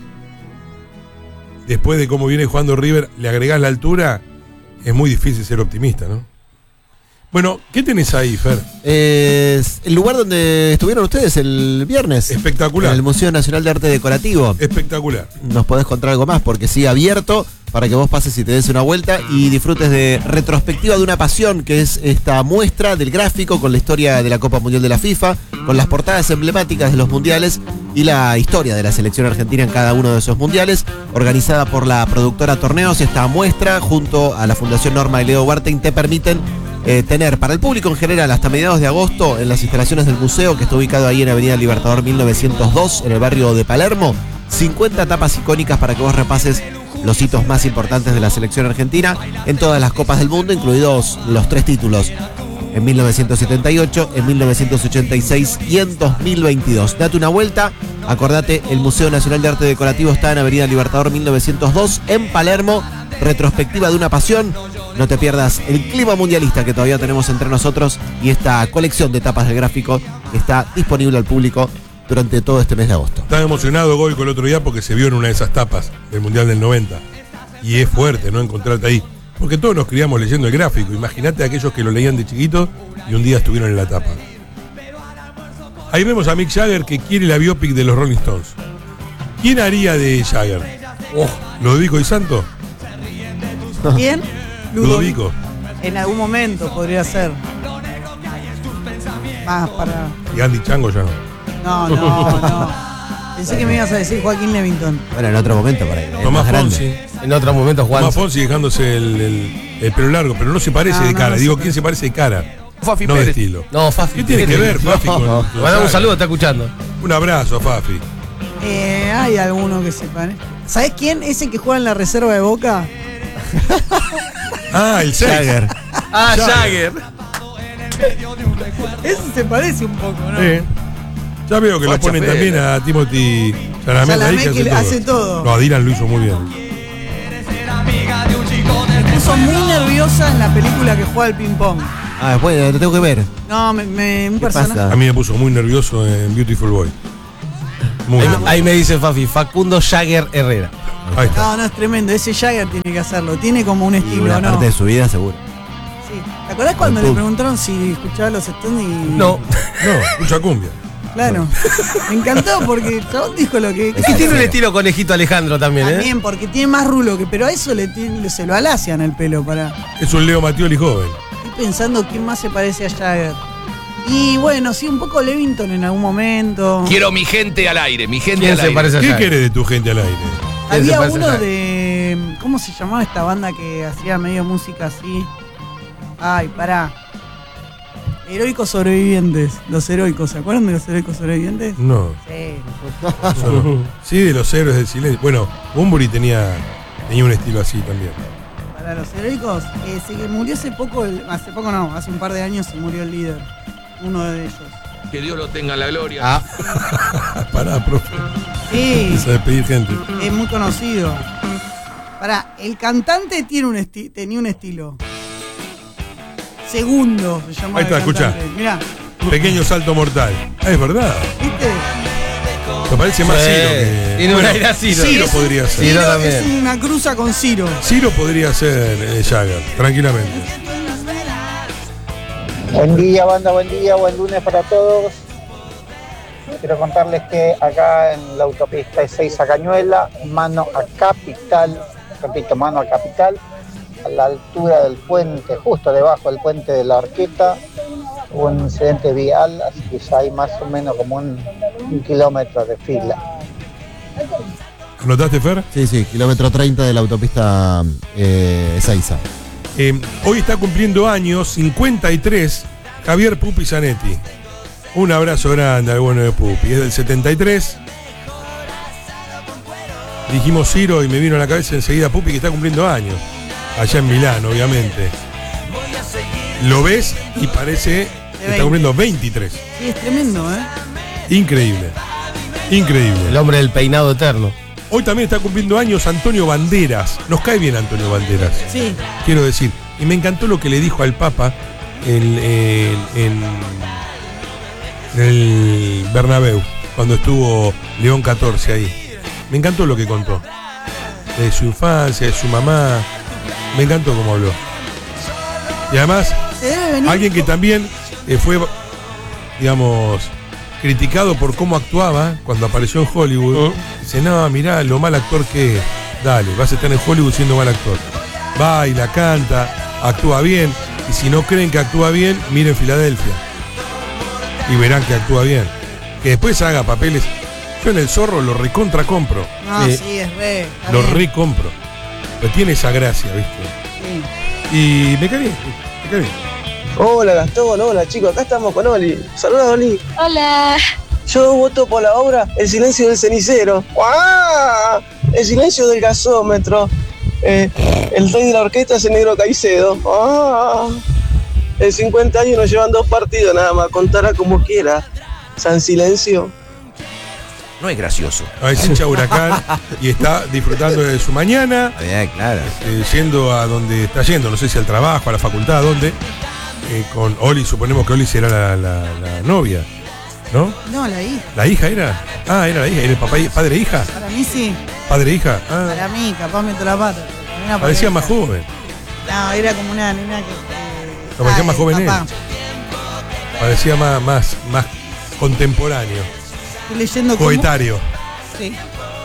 S6: Después de cómo viene jugando River, le agregás la altura, es muy difícil ser optimista, ¿no? Bueno, ¿qué tenés ahí, Fer?
S11: Es el lugar donde estuvieron ustedes el viernes.
S6: Espectacular.
S11: En el Museo Nacional de Arte Decorativo.
S6: Espectacular.
S11: Nos podés contar algo más porque sigue abierto para que vos pases y te des una vuelta y disfrutes de Retrospectiva de una Pasión, que es esta muestra del gráfico con la historia de la Copa Mundial de la FIFA, con las portadas emblemáticas de los mundiales y la historia de la selección argentina en cada uno de esos mundiales, organizada por la productora Torneos. Esta muestra, junto a la Fundación Norma y Leo Warting, te permiten eh, tener para el público en general hasta mediados de agosto en las instalaciones del museo, que está ubicado ahí en Avenida Libertador mil novecientos dos, en el barrio de Palermo, cincuenta tapas icónicas para que vos repases los hitos más importantes de la selección argentina en todas las copas del mundo, incluidos los tres títulos en mil novecientos setenta y ocho, en mil novecientos ochenta y seis y en dos mil veintidós. Date una vuelta, acordate, el Museo Nacional de Arte Decorativo está en Avenida Libertador mil novecientos dos, en Palermo. Retrospectiva de una Pasión. No te pierdas el clima mundialista que todavía tenemos entre nosotros y esta colección de tapas del gráfico que está disponible al público durante todo este mes de agosto.
S6: Estaba emocionado Goico el otro día porque se vio en una de esas tapas del Mundial del noventa. Y es fuerte, ¿no? Encontrarte ahí. Porque todos nos criamos leyendo el gráfico. Imagínate a aquellos que lo leían de chiquito y un día estuvieron en la tapa. Ahí vemos a Mick Jagger que quiere la biopic de los Rolling Stones. ¿Quién haría de Jagger? Oh, ¿Ludovico y Santo?
S4: ¿Quién?
S6: Ludovico.
S4: En algún momento podría ser. Más para.
S6: Y Andy Chango ya no.
S4: No, no, no. Pensé que me ibas a decir Joaquín Levington.
S11: Bueno, en otro momento para ir.
S6: Tomás Fonsi.
S2: En otro momento Juan.
S6: Tomás Fonsi dejándose el, el, el pelo largo, pero no se parece
S4: No,
S6: de
S4: no,
S6: cara.
S4: no
S6: Digo,
S4: se
S6: ¿quién se parece de cara?
S2: Fafi
S6: no de
S2: Pérez.
S6: estilo.
S2: No, Fafi.
S6: ¿Qué tiene que ver, Fafi?
S2: No,
S6: con,
S2: no.
S6: con
S2: Le mandamos
S6: Jagger?
S2: un saludo, está escuchando.
S6: Un abrazo, Fafi.
S4: Eh, hay alguno que se parece. ¿Sabés quién? Ese que juega en la reserva de Boca.
S6: Ah, el seis.
S11: Jagger.
S2: Ah, Jagger.
S4: Ese se parece un poco, ¿no?
S6: Sí. Ya veo que lo
S1: Facha
S6: ponen
S1: fea.
S6: también a Timothy Chalamet, ahí,
S4: Chalamet
S6: que
S4: que hace todo.
S6: No, a Dylan lo hizo muy bien.
S4: Me puso muy nerviosa en la película que juega al ping-pong.
S11: Ah, después lo tengo que ver.
S4: No, me, me- un
S11: ¿Qué
S4: personaje.
S11: pasa?
S6: A mí me puso muy nervioso en Beautiful Boy. Muy
S2: Ahí,
S6: bien.
S2: ahí me dice Fafi, Facundo Jagger Herrera.
S6: Ahí está.
S4: No, no, es tremendo. Ese Jagger tiene que hacerlo. Tiene como un
S11: Y
S4: estilo,
S11: una
S4: ¿no?
S11: parte de su vida, seguro.
S4: Sí. ¿Te acordás cuando
S11: Con
S4: le
S11: pub.
S4: preguntaron si escuchaba los Stones y.
S2: No.
S6: No, mucha cumbia.
S4: Claro. Me encantó porque el chabón dijo lo que.
S2: Es que tiene un estilo conejito Alejandro también, ¿eh?
S4: También, porque tiene más rulo que. Pero a eso le tiene- se lo alacian el pelo para.
S6: Es un Leo Mattioli joven.
S4: Estoy pensando quién más se parece a Jagger. Y bueno, sí, un poco Levington en algún momento.
S1: Quiero mi gente al aire, mi gente
S2: ¿Quién
S1: al
S2: se
S1: aire.
S2: parece a
S6: ¿Qué
S2: Jagger?
S6: querés de tu gente al aire?
S2: ¿Quién se
S4: Había
S2: parece a
S4: uno
S2: Jagger?
S4: de. ¿Cómo se llamaba esta banda que hacía medio música así? Ay, pará. Heroicos sobrevivientes. Los heroicos, ¿se acuerdan de los heroicos sobrevivientes?
S6: No.
S4: Sí.
S6: Solo- sí, de los héroes del silencio. Bueno, Bunbury tenía, tenía un estilo así también.
S4: Para los heroicos, eh, se murió hace poco, el- hace poco no, hace un par de años se murió el líder. Uno de ellos.
S1: Que Dios lo tenga en la gloria.
S2: Ah,
S6: Pará, profe.
S4: Sí,
S6: Empieza a despedir gente.
S4: es muy conocido. Pará, el cantante tiene un esti- tenía un estilo. Segundo se llama.
S6: Ahí está, escuchá.
S4: Mirá,
S6: Pequeño salto mortal. Ah, es verdad.
S4: ¿viste?
S6: Me parece más
S2: Sí,
S6: Ciro que.
S2: tiene un aire a Ciro.
S6: Ciro
S2: Sí,
S6: podría ser.
S2: Ciro
S4: Ciro
S2: también.
S4: es una cruza con Ciro.
S6: Ciro podría ser eh, Jagger, tranquilamente.
S7: Buen día, banda, buen día, buen lunes para todos. Quiero contarles que acá en la autopista Ezeiza Cañuela, mano a Capital, repito, mano a Capital, a la altura del puente, justo debajo del puente de la Arqueta, hubo un incidente vial, así que ya hay más o menos como un, un kilómetro de fila.
S6: ¿Notaste, Fer?
S11: Sí, sí, kilómetro treinta de la autopista eh, Ezeiza.
S6: Eh, hoy está cumpliendo años, cincuenta y tres, Javier Pupi Zanetti. Un abrazo grande al bueno de Pupi. Es del setenta y tres. Dijimos Ciro y me vino a la cabeza enseguida Pupi, que está cumpliendo años. Allá en Milán, obviamente. Lo ves y parece que está cumpliendo veintitrés.
S4: Sí, es tremendo, ¿eh?
S6: Increíble. Increíble.
S2: El hombre del peinado eterno.
S6: Hoy también está cumpliendo años Antonio Banderas. Nos cae bien Antonio Banderas.
S4: Sí.
S6: Quiero decir. Y me encantó lo que le dijo al Papa en, en, en- en el Bernabéu, cuando estuvo León catorce ahí. Me encantó lo que contó. De su infancia, de su mamá. Me encantó cómo habló. Y además,
S4: Se debe venir.
S6: alguien que también eh, fue, digamos, criticado por cómo actuaba cuando apareció en Hollywood. Dice, no, mirá lo mal actor que es. Dale, vas a estar en Hollywood siendo mal actor. Baila, canta, actúa bien. Y si no creen que actúa bien, miren Filadelfia. Y verán que actúa bien. Que después haga papeles. Yo en El Zorro lo recontra compro.
S4: No,
S6: Sí,
S4: sí, es re. está
S6: lo
S4: bien.
S6: recompro. Pero tiene esa gracia, ¿viste?
S4: Sí.
S6: Y me cae bien, me cae bien.
S17: Hola Gastón, hola chicos, acá estamos con Oli. Saluda Oli.
S8: Hola.
S17: Yo voto por la obra El silencio del cenicero. ¡Ah! El silencio del gasómetro. Eh, el rey de la orquesta es el negro Caicedo. ¡Ah! El cincuenta años nos llevan dos partidos nada más, contará como quiera. San Silencio.
S1: No es gracioso.
S6: A ver, hincha Huracán y está disfrutando de su mañana.
S11: Bien, claro.
S6: eh, yendo a donde está yendo, no sé si al trabajo, a la facultad, a dónde. Eh, con Oli, suponemos que Oli será la, la- la novia, ¿no?
S4: No, la hija.
S6: ¿La hija era? Ah, era la hija, era el papá, y- padre e hija.
S4: Para mí sí.
S6: Padre e hija. Ah,
S4: Para mí, capaz meto la pata. Para mí una
S6: parecía
S4: pareja.
S6: más joven.
S4: No, era como una nena que. eh,
S6: No, parecía
S4: ah,
S6: más
S4: el
S6: joven él.
S4: papá.
S6: Parecía más, más, más contemporáneo.
S4: Estoy leyendo cómo-
S6: Coetario.
S4: Sí.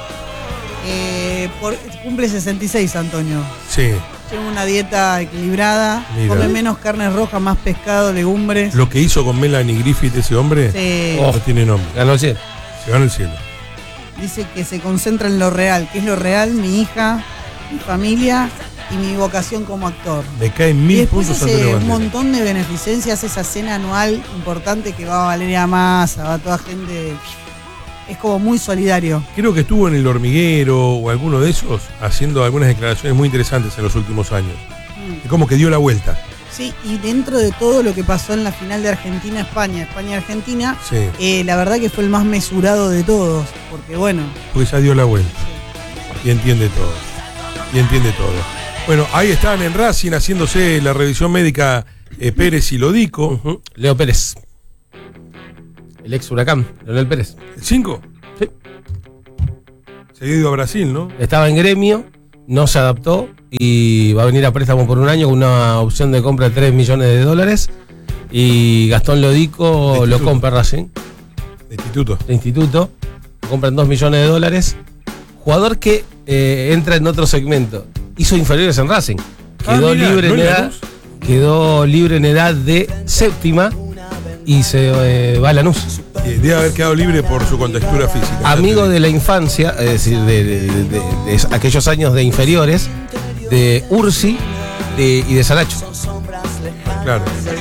S4: Eh, por- cumple sesenta y seis, Antonio.
S6: Sí.
S4: Lleva una dieta equilibrada,
S6: Mira.
S4: come menos carne roja, más pescado, legumbres.
S6: Lo que hizo con Melanie Griffith ese hombre
S4: Sí.
S6: no tiene nombre.
S2: Ganó el cielo.
S6: Se ganó el cielo.
S4: Dice que se concentra en lo real. ¿Qué es lo real? Mi hija, mi familia y mi vocación como actor.
S6: Me caen
S4: Y
S6: mil
S4: después
S6: puntos
S4: hace
S6: Antonio
S4: un
S6: Banderas.
S4: montón de beneficencias, esa cena anual importante que va Valeria Massa, va toda gente. Es como muy solidario.
S6: Creo que estuvo en El Hormiguero o alguno de esos haciendo algunas declaraciones muy interesantes en los últimos años.
S4: Mm.
S6: Es como que dio la vuelta.
S4: Sí, y dentro de todo lo que pasó en la final de Argentina-España, España-Argentina,
S6: Sí.
S4: eh, la verdad que fue el más mesurado de todos, porque bueno,
S6: Porque ya dio la vuelta. Y entiende todo. Y entiende todo. Bueno, ahí están en Racing haciéndose la revisión médica eh, Pérez y Lodico.
S2: Uh-huh. Leo Pérez. El ex Huracán, Leonel Pérez.
S6: ¿El cinco?
S2: Sí.
S6: Se ha ido a Brasil, ¿no?
S2: Estaba en Gremio, no se adaptó y va a venir a préstamo por un año con una opción de compra de tres millones de dólares. Y Gastón Lodico lo compra Racing.
S6: De instituto.
S2: De instituto. Lo compran dos millones de dólares. Jugador que eh, entra en otro segmento. Hizo inferiores en Racing. Quedó
S6: Ah, mira,
S2: libre
S6: ¿no
S2: en
S6: en
S2: edad.
S6: Lanús?
S2: Quedó libre en edad de séptima y se eh, va a Lanús.
S6: Eh, debe haber quedado libre por su contextura física.
S2: Amigo de la infancia, es decir, de, de- de- de- de aquellos años de inferiores, de Ursi de- y de Saracho.
S6: Claro.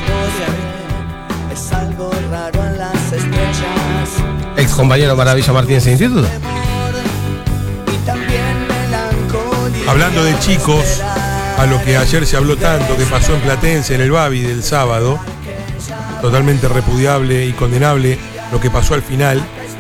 S9: Es algo raro en las estrellas.
S2: Ex compañero Maravilla Martínez de instituto.
S6: Hablando de chicos, a lo que ayer se habló tanto, que pasó en Platense, en el Babi del sábado, totalmente repudiable y condenable lo que pasó al final.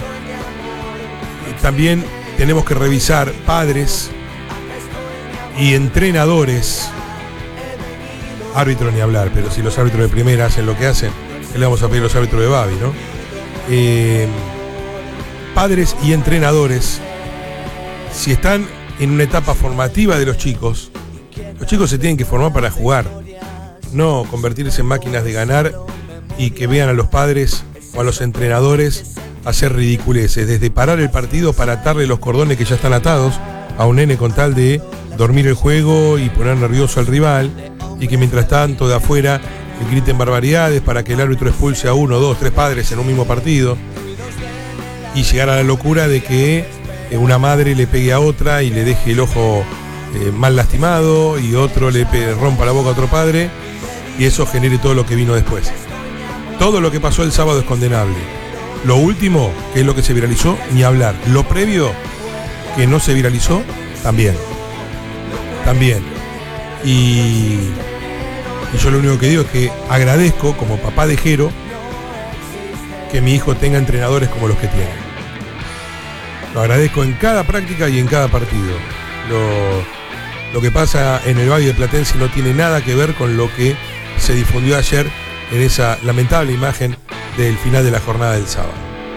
S6: También tenemos que revisar padres y entrenadores, árbitros ni hablar, pero si los árbitros de primera hacen lo que hacen, ¿qué le vamos a pedir a los árbitros de Babi, no? Eh, padres y entrenadores, si están en una etapa formativa de los chicos, los chicos se tienen que formar para jugar, no convertirse en máquinas de ganar y que vean a los padres o a los entrenadores hacer ridiculeces, desde parar el partido para atarle los cordones que ya están atados a un nene con tal de dormir el juego y poner nervioso al rival, y que mientras tanto de afuera le griten barbaridades para que el árbitro expulse a uno, dos, tres padres en un mismo partido, y llegar a la locura de que eh, una madre le pegue a otra y le deje el ojo eh, mal lastimado, y otro le pe- rompa la boca a otro padre, y eso genere todo lo que vino después. Todo lo que pasó el sábado es condenable. Lo último, que es lo que se viralizó, ni hablar. Lo previo, que no se viralizó, también. También. Y, y yo lo único que digo es que agradezco, como papá de Jero, que mi hijo tenga entrenadores como los que tiene. Lo agradezco en cada práctica y en cada partido. Lo, lo que pasa en el Valle de Platense no tiene nada que ver con lo que se difundió ayer en esa lamentable imagen del final de la jornada del sábado.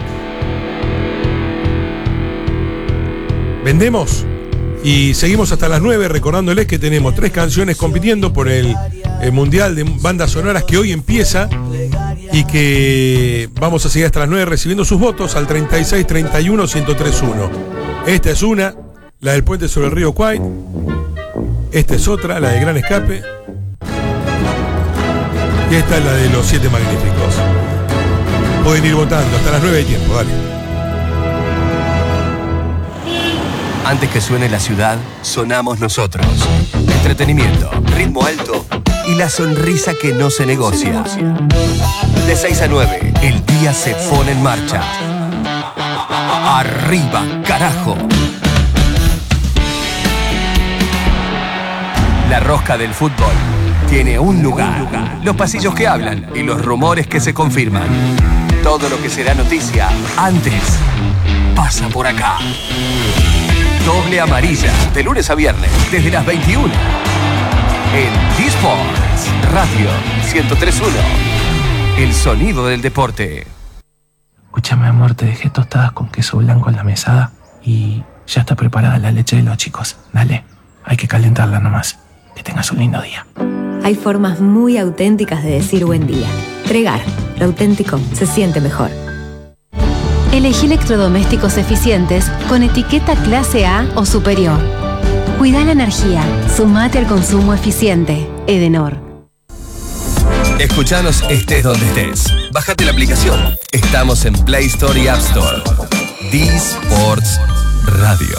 S6: Vendemos y seguimos hasta las nueve, recordándoles que tenemos tres canciones compitiendo por el, el Mundial de Bandas Sonoras que hoy empieza, y que vamos a seguir hasta las nueve recibiendo sus votos al treinta y seis treinta y uno ciento tres uno. Esta es una, la del puente sobre el río Kwai. Esta es otra, la del Gran Escape. Y esta es la de los Siete Magníficos. Pueden ir votando, hasta las nueve hay tiempo, dale.
S3: Antes que suene la ciudad, sonamos nosotros. Entretenimiento, ritmo alto y la sonrisa que no se negocia. De seis a nueve, el día se pone en marcha. Arriba, carajo. La rosca del fútbol tiene un lugar. Los pasillos que hablan y los rumores que se confirman. Todo lo que será noticia antes pasa por acá. Doble amarilla, de lunes a viernes, desde las veintiuna. En D-Sports Radio ciento tres punto uno. El sonido del deporte.
S10: Escúchame, amor, te dejé tostadas con queso blanco en la mesada y ya está preparada la leche de los chicos. Dale, hay que calentarla nomás. Que tengas un lindo día.
S12: Hay formas muy auténticas de decir buen día. Tregar, lo auténtico se siente mejor.
S24: Elegí electrodomésticos eficientes con etiqueta clase A o superior. Cuida la energía. Sumate al consumo eficiente. Edenor.
S3: Escuchanos estés donde estés. Bájate la aplicación. Estamos en Play Store y App Store. D-Sports Radio.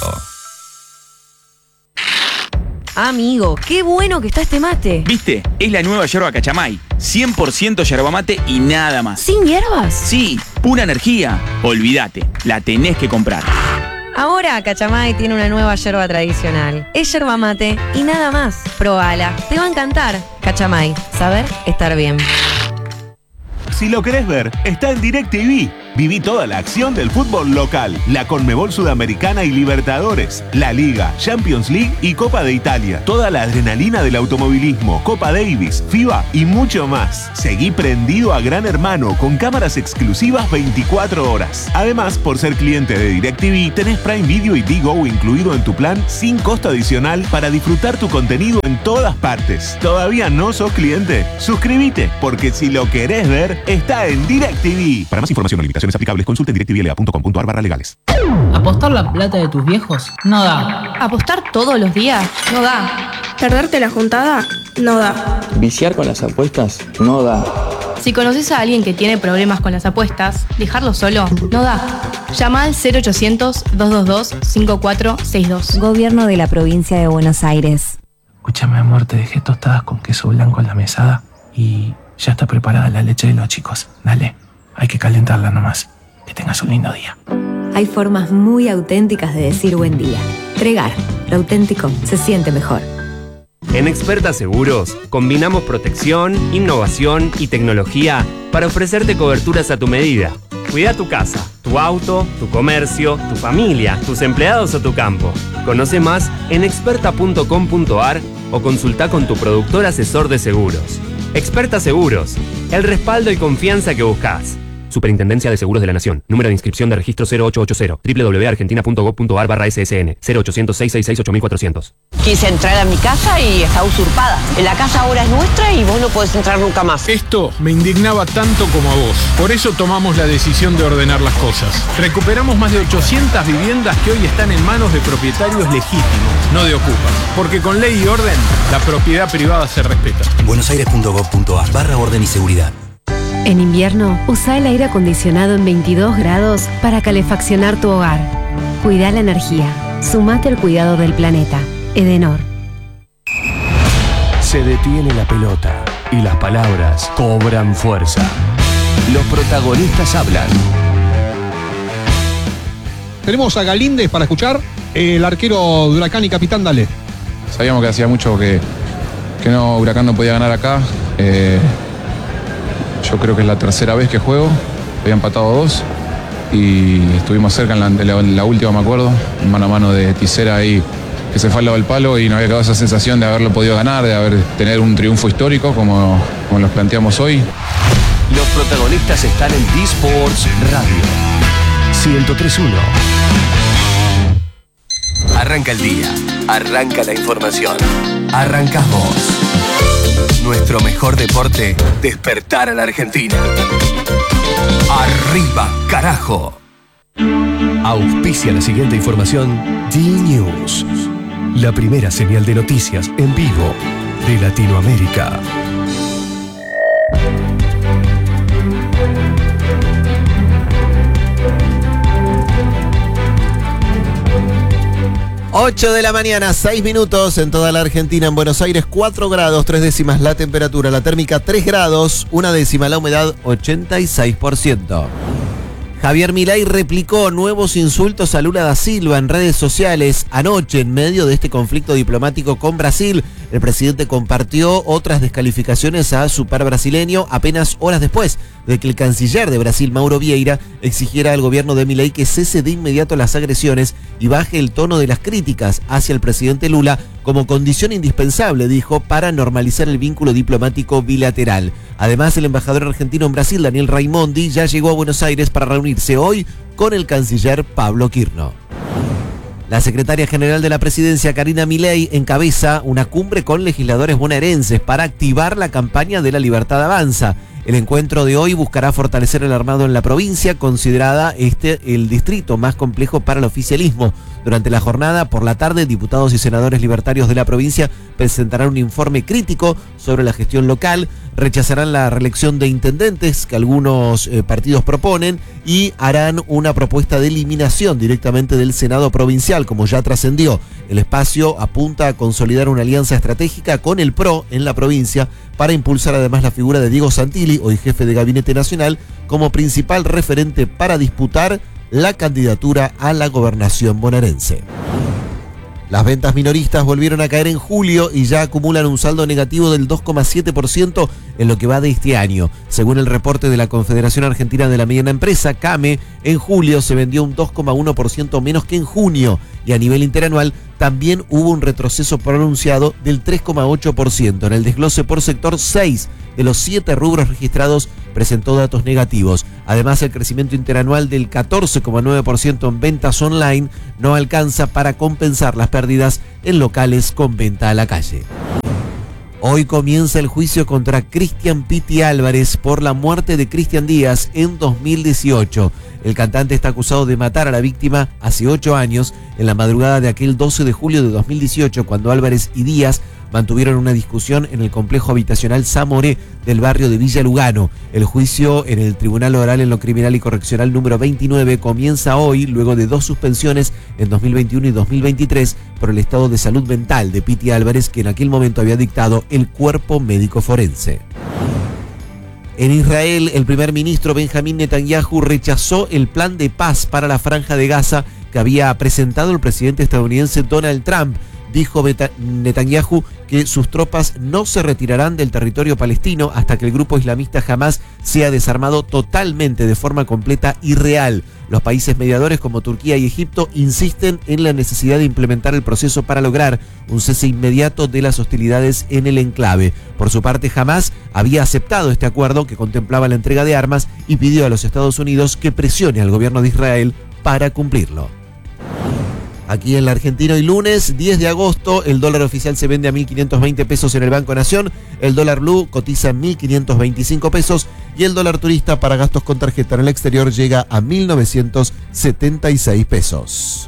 S12: Amigo, qué bueno que está este mate.
S25: ¿Viste? Es la nueva yerba Cachamay. cien por ciento yerba mate y nada más.
S12: ¿Sin hierbas?
S25: Sí, pura energía. Olvídate, la tenés que comprar.
S13: Ahora Cachamay tiene una nueva yerba tradicional. Es yerba mate y nada más. Probala, te va a encantar. Cachamay, saber estar bien.
S3: Si lo querés ver, está en DirecTV. Viví toda la acción del fútbol local, la Conmebol Sudamericana y Libertadores, la Liga, Champions League y Copa de Italia. Toda la adrenalina del automovilismo, Copa Davis, FIBA y mucho más. Seguí prendido a Gran Hermano con cámaras exclusivas veinticuatro horas. Además, por ser cliente de DirecTV, tenés Prime Video y Digo incluido en tu plan sin costo adicional para disfrutar tu contenido en todas partes. ¿Todavía no sos cliente? Suscríbete, porque si lo querés ver, está en DirecTV. Para más información o limitaciones aplicables, consulte directvla punto com punto ar barra legales.
S14: ¿Apostar la plata de tus viejos? No da.
S13: ¿Apostar todos los días? No da.
S15: ¿Perderte la juntada? No da.
S20: Viciar con las apuestas no da.
S13: Si conoces a alguien que tiene problemas con las apuestas, dejarlo solo no da. Llama al cero ochocientos, dos dos dos, cinco cuatro seis dos.
S12: Gobierno de la Provincia de Buenos Aires.
S10: Escúchame, amor, te dejé tostadas con queso blanco en la mesada y ya está preparada la leche de los chicos. Dale, hay que calentarla nomás. Que tengas un lindo día.
S12: Hay formas muy auténticas de decir buen día. Tregar, lo auténtico se siente mejor.
S16: En Experta Seguros, combinamos protección, innovación y tecnología para ofrecerte coberturas a tu medida. Cuida tu casa, tu auto, tu comercio, tu familia, tus empleados o tu campo. Conoce más en experta punto com punto ar o consulta con tu productor asesor de seguros. Experta Seguros, el respaldo y confianza que buscas. Superintendencia de Seguros de la Nación. Número de inscripción de registro cero ocho ocho cero. doble u doble u doble u punto argentina punto gov punto ar barra ese ese ene. cero ochocientos, seiscientos sesenta y seis, ocho mil cuatrocientos.
S18: Quise entrar a mi casa y está usurpada. La casa ahora es nuestra y vos no podés entrar nunca más.
S26: Esto me indignaba tanto como a vos. Por eso tomamos la decisión de ordenar las cosas. Recuperamos más de ochocientas viviendas que hoy están en manos de propietarios legítimos, no de ocupas. Porque con ley y orden, la propiedad privada se respeta.
S27: buenosaires punto gov punto ar barra orden y seguridad.
S24: En invierno, usa el aire acondicionado en veintidós grados para calefaccionar tu hogar. Cuida la energía. Sumate al cuidado del planeta. Edenor.
S3: Se detiene la pelota y las palabras cobran fuerza. Los protagonistas hablan.
S28: Tenemos a Galíndez para escuchar, el arquero de Huracán y capitán, dale.
S29: Sabíamos que hacía mucho que, que no, Huracán no podía ganar acá. Eh, Yo creo que es la tercera vez que juego, había empatado dos y estuvimos cerca en la, en la, en la última, me acuerdo, mano a mano de Tisera ahí, que se fue al lado del palo y nos había quedado esa sensación de haberlo podido ganar, de haber tener un triunfo histórico como, como los planteamos hoy.
S3: Los protagonistas están en D-Sports Radio ciento tres punto uno. Arranca el día, arranca la información, arrancás vos. Nuestro mejor deporte, despertar a la Argentina. Arriba, carajo. Auspicia la siguiente información D-News, la primera señal de noticias en vivo de Latinoamérica.
S11: ocho de la mañana, seis minutos en toda la Argentina. En Buenos Aires, cuatro grados, tres décimas la temperatura. La térmica, tres grados, una décima la humedad, ochenta y seis por ciento. Javier Milei replicó nuevos insultos a Lula da Silva en redes sociales anoche en medio de este conflicto diplomático con Brasil. El presidente compartió otras descalificaciones a su par brasileño apenas horas después de que el canciller de Brasil, Mauro Vieira, exigiera al gobierno de Milei que cese de inmediato las agresiones y baje el tono de las críticas hacia el presidente Lula como condición indispensable, dijo, para normalizar el vínculo diplomático bilateral. Además, el embajador argentino en Brasil, Daniel Raimondi, ya llegó a Buenos Aires para reunirse hoy con el canciller Pablo Quirno. La secretaria general de la presidencia, Karina Milei, encabeza una cumbre con legisladores bonaerenses para activar la campaña de La Libertad Avanza. El encuentro de hoy buscará fortalecer el armado en la provincia, considerada este el distrito más complejo para el oficialismo. Durante la jornada, por la tarde, diputados y senadores libertarios de la provincia presentarán un informe crítico sobre la gestión local, rechazarán la reelección de intendentes que algunos eh, partidos proponen y harán una propuesta de eliminación directamente del Senado provincial, como ya trascendió. El espacio apunta a consolidar una alianza estratégica con el P R O en la provincia para impulsar además la figura de Diego Santilli, hoy jefe de Gabinete Nacional, como principal referente para disputar la candidatura a la gobernación bonaerense. Las ventas minoristas volvieron a caer en julio y ya acumulan un saldo negativo del dos coma siete por ciento en lo que va de este año. Según el reporte de la Confederación Argentina de la Mediana Empresa, CAME, en julio se vendió un dos coma uno por ciento menos que en junio y a nivel interanual también hubo un retroceso pronunciado del tres coma ocho por ciento. En el desglose por sector, seis de los siete rubros registrados presentó datos negativos. Además, el crecimiento interanual del catorce coma nueve por ciento en ventas online no alcanza para compensar las pérdidas en locales con venta a la calle. Hoy comienza el juicio contra Cristian Piti Álvarez por la muerte de Cristian Díaz en dos mil dieciocho. El cantante está acusado de matar a la víctima hace ocho años, en la madrugada de aquel doce de julio de dos mil dieciocho, cuando Álvarez y Díaz mantuvieron una discusión en el complejo habitacional Zamoré del barrio de Villa Lugano. El juicio en el Tribunal Oral en lo Criminal y Correccional número veintinueve comienza hoy, luego de dos suspensiones en dos mil veintiuno y dos mil veintitrés por el estado de salud mental de Piti Álvarez, que en aquel momento había dictado el cuerpo médico forense. En Israel, el primer ministro Benjamín Netanyahu rechazó el plan de paz para la Franja de Gaza que había presentado el presidente estadounidense Donald Trump. Dijo Netanyahu que sus tropas no se retirarán del territorio palestino hasta que el grupo islamista Hamas sea desarmado totalmente, de forma completa y real. Los países mediadores como Turquía y Egipto insisten en la necesidad de implementar el proceso para lograr un cese inmediato de las hostilidades en el enclave. Por su parte, Hamas había aceptado este acuerdo que contemplaba la entrega de armas y pidió a los Estados Unidos que presione al gobierno de Israel para cumplirlo. Aquí en la Argentina hoy lunes, diez de agosto, el dólar oficial se vende a mil quinientos veinte pesos en el Banco Nación, el dólar blue cotiza en mil quinientos veinticinco pesos y el dólar turista para gastos con tarjeta en el exterior llega a mil novecientos setenta y seis pesos.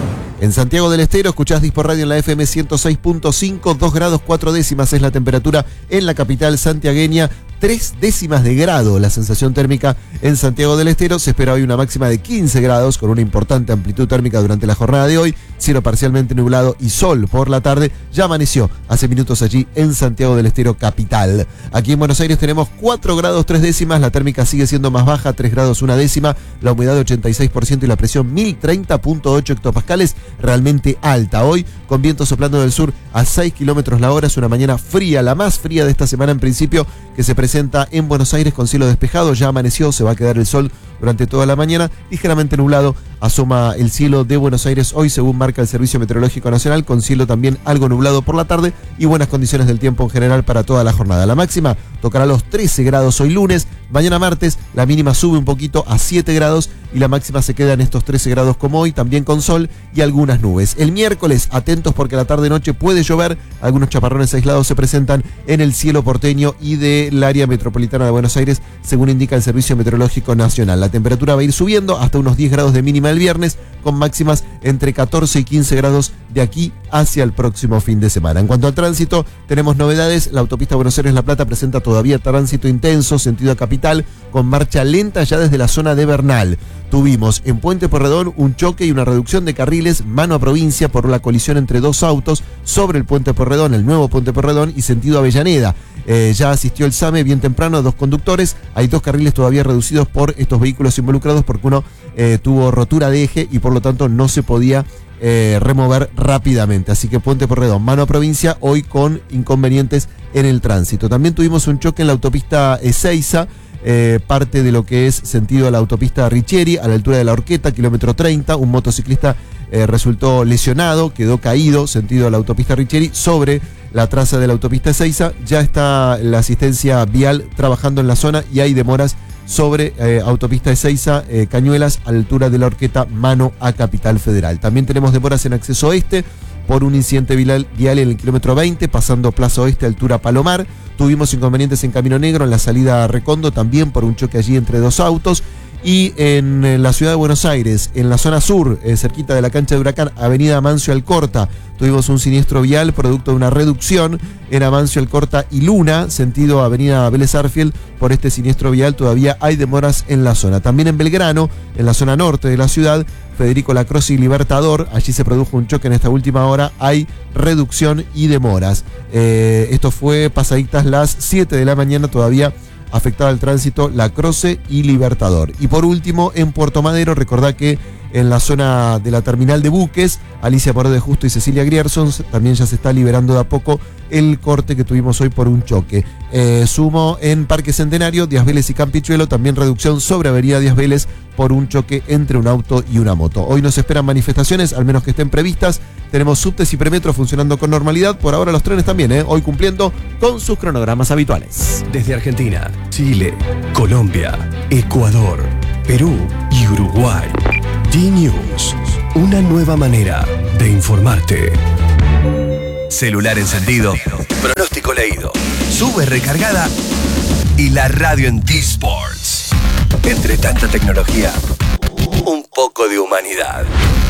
S11: En Santiago del Estero escuchás Dispor Radio en la F M ciento seis punto cinco, dos grados cuatro décimas es la temperatura en la capital santiagueña, tres décimas de grado la sensación térmica en Santiago del Estero. Se espera hoy una máxima de quince grados con una importante amplitud térmica durante la jornada de hoy, cielo parcialmente nublado y sol por la tarde. Ya amaneció hace minutos allí en Santiago del Estero capital. Aquí en Buenos Aires tenemos cuatro grados tres décimas, la térmica sigue siendo más baja, tres grados una décima, la humedad de ochenta y seis por ciento y la presión mil treinta punto ocho hectopascales, realmente alta hoy, con viento soplando del sur a seis kilómetros la hora. Es una mañana fría, la más fría de esta semana en principio, que se presenta en Buenos Aires con cielo despejado. Ya amaneció, se va a quedar el sol durante toda la mañana, ligeramente nublado asoma el cielo de Buenos Aires hoy, según marca el Servicio Meteorológico Nacional, con cielo también algo nublado por la tarde y buenas condiciones del tiempo en general para toda la jornada. La máxima tocará los trece grados hoy lunes. Mañana martes la mínima sube un poquito a siete grados y la máxima se queda en estos trece grados como hoy, también con sol y algunas nubes. El miércoles, atentos porque la tarde-noche puede llover, algunos chaparrones aislados se presentan en el cielo porteño y del área metropolitana de Buenos Aires, según indica el Servicio Meteorológico Nacional. La temperatura va a ir subiendo hasta unos diez grados de mínima el viernes, con máximas entre catorce y quince grados de aquí hacia el próximo fin de semana. En cuanto al tránsito, tenemos novedades. La autopista Buenos Aires-La Plata presenta todavía tránsito intenso, sentido a capital, con marcha lenta ya desde la zona de Bernal. Tuvimos en Puente Porredón un choque y una reducción de carriles mano a provincia por la colisión entre dos autos sobre el Puente Porredón, el nuevo Puente Porredón, y sentido Avellaneda. Eh, ya asistió el SAME bien temprano, dos conductores. Hay dos carriles todavía reducidos por estos vehículos involucrados porque uno eh, tuvo rotura de eje y por lo tanto no se podía eh, remover rápidamente. Así que Puente Porredón, mano a provincia, hoy con inconvenientes en el tránsito. También tuvimos un choque en la autopista Ezeiza, Eh, parte de lo que es sentido a la autopista Richieri, a la altura de la Horqueta, kilómetro treinta. Un motociclista eh, resultó lesionado, quedó caído, sentido a la autopista Richieri, sobre la traza de la autopista Ezeiza. Ya está la asistencia vial trabajando en la zona y hay demoras sobre eh, autopista Ezeiza, eh, Cañuelas, a la altura de la Horqueta, mano a Capital Federal. También tenemos demoras en acceso oeste por un incidente vial, vial en el kilómetro veinte, pasando Plaza Oeste, altura Palomar. Tuvimos inconvenientes en Camino Negro, en la salida a Recondo, también por un choque allí entre dos autos. Y en, en la ciudad de Buenos Aires, en la zona sur, eh, cerquita de la cancha de Huracán, avenida Amancio Alcorta, tuvimos un siniestro vial producto de una reducción en Amancio Alcorta y Luna, sentido avenida Vélez Arfield. Por este siniestro vial todavía hay demoras en la zona. También en Belgrano, en la zona norte de la ciudad, Federico Lacroze y Libertador, allí se produjo un choque en esta última hora, hay reducción y demoras. Eh, esto fue pasaditas las siete de la mañana, todavía afectaba el tránsito La Croce y Libertador. Y por último, en Puerto Madero, recordá que en la zona de la terminal de buques, Alicia Moró de Justo y Cecilia Grierson, también ya se está liberando de a poco el corte que tuvimos hoy por un choque. Eh, sumo en Parque Centenario, Díaz Vélez y Campichuelo, también reducción sobre Avenida Díaz Vélez por un choque entre un auto y una moto. Hoy nos esperan manifestaciones, al menos que estén previstas. Tenemos subtes y premetros funcionando con normalidad. Por ahora los trenes también, ¿eh? Hoy cumpliendo con sus cronogramas habituales.
S3: Desde Argentina, Chile, Colombia, Ecuador, Perú y Uruguay. D-News, una nueva manera de informarte. Celular encendido, pronóstico leído, sube recargada y la radio en D-Sports. Entre tanta tecnología, un poco de humanidad.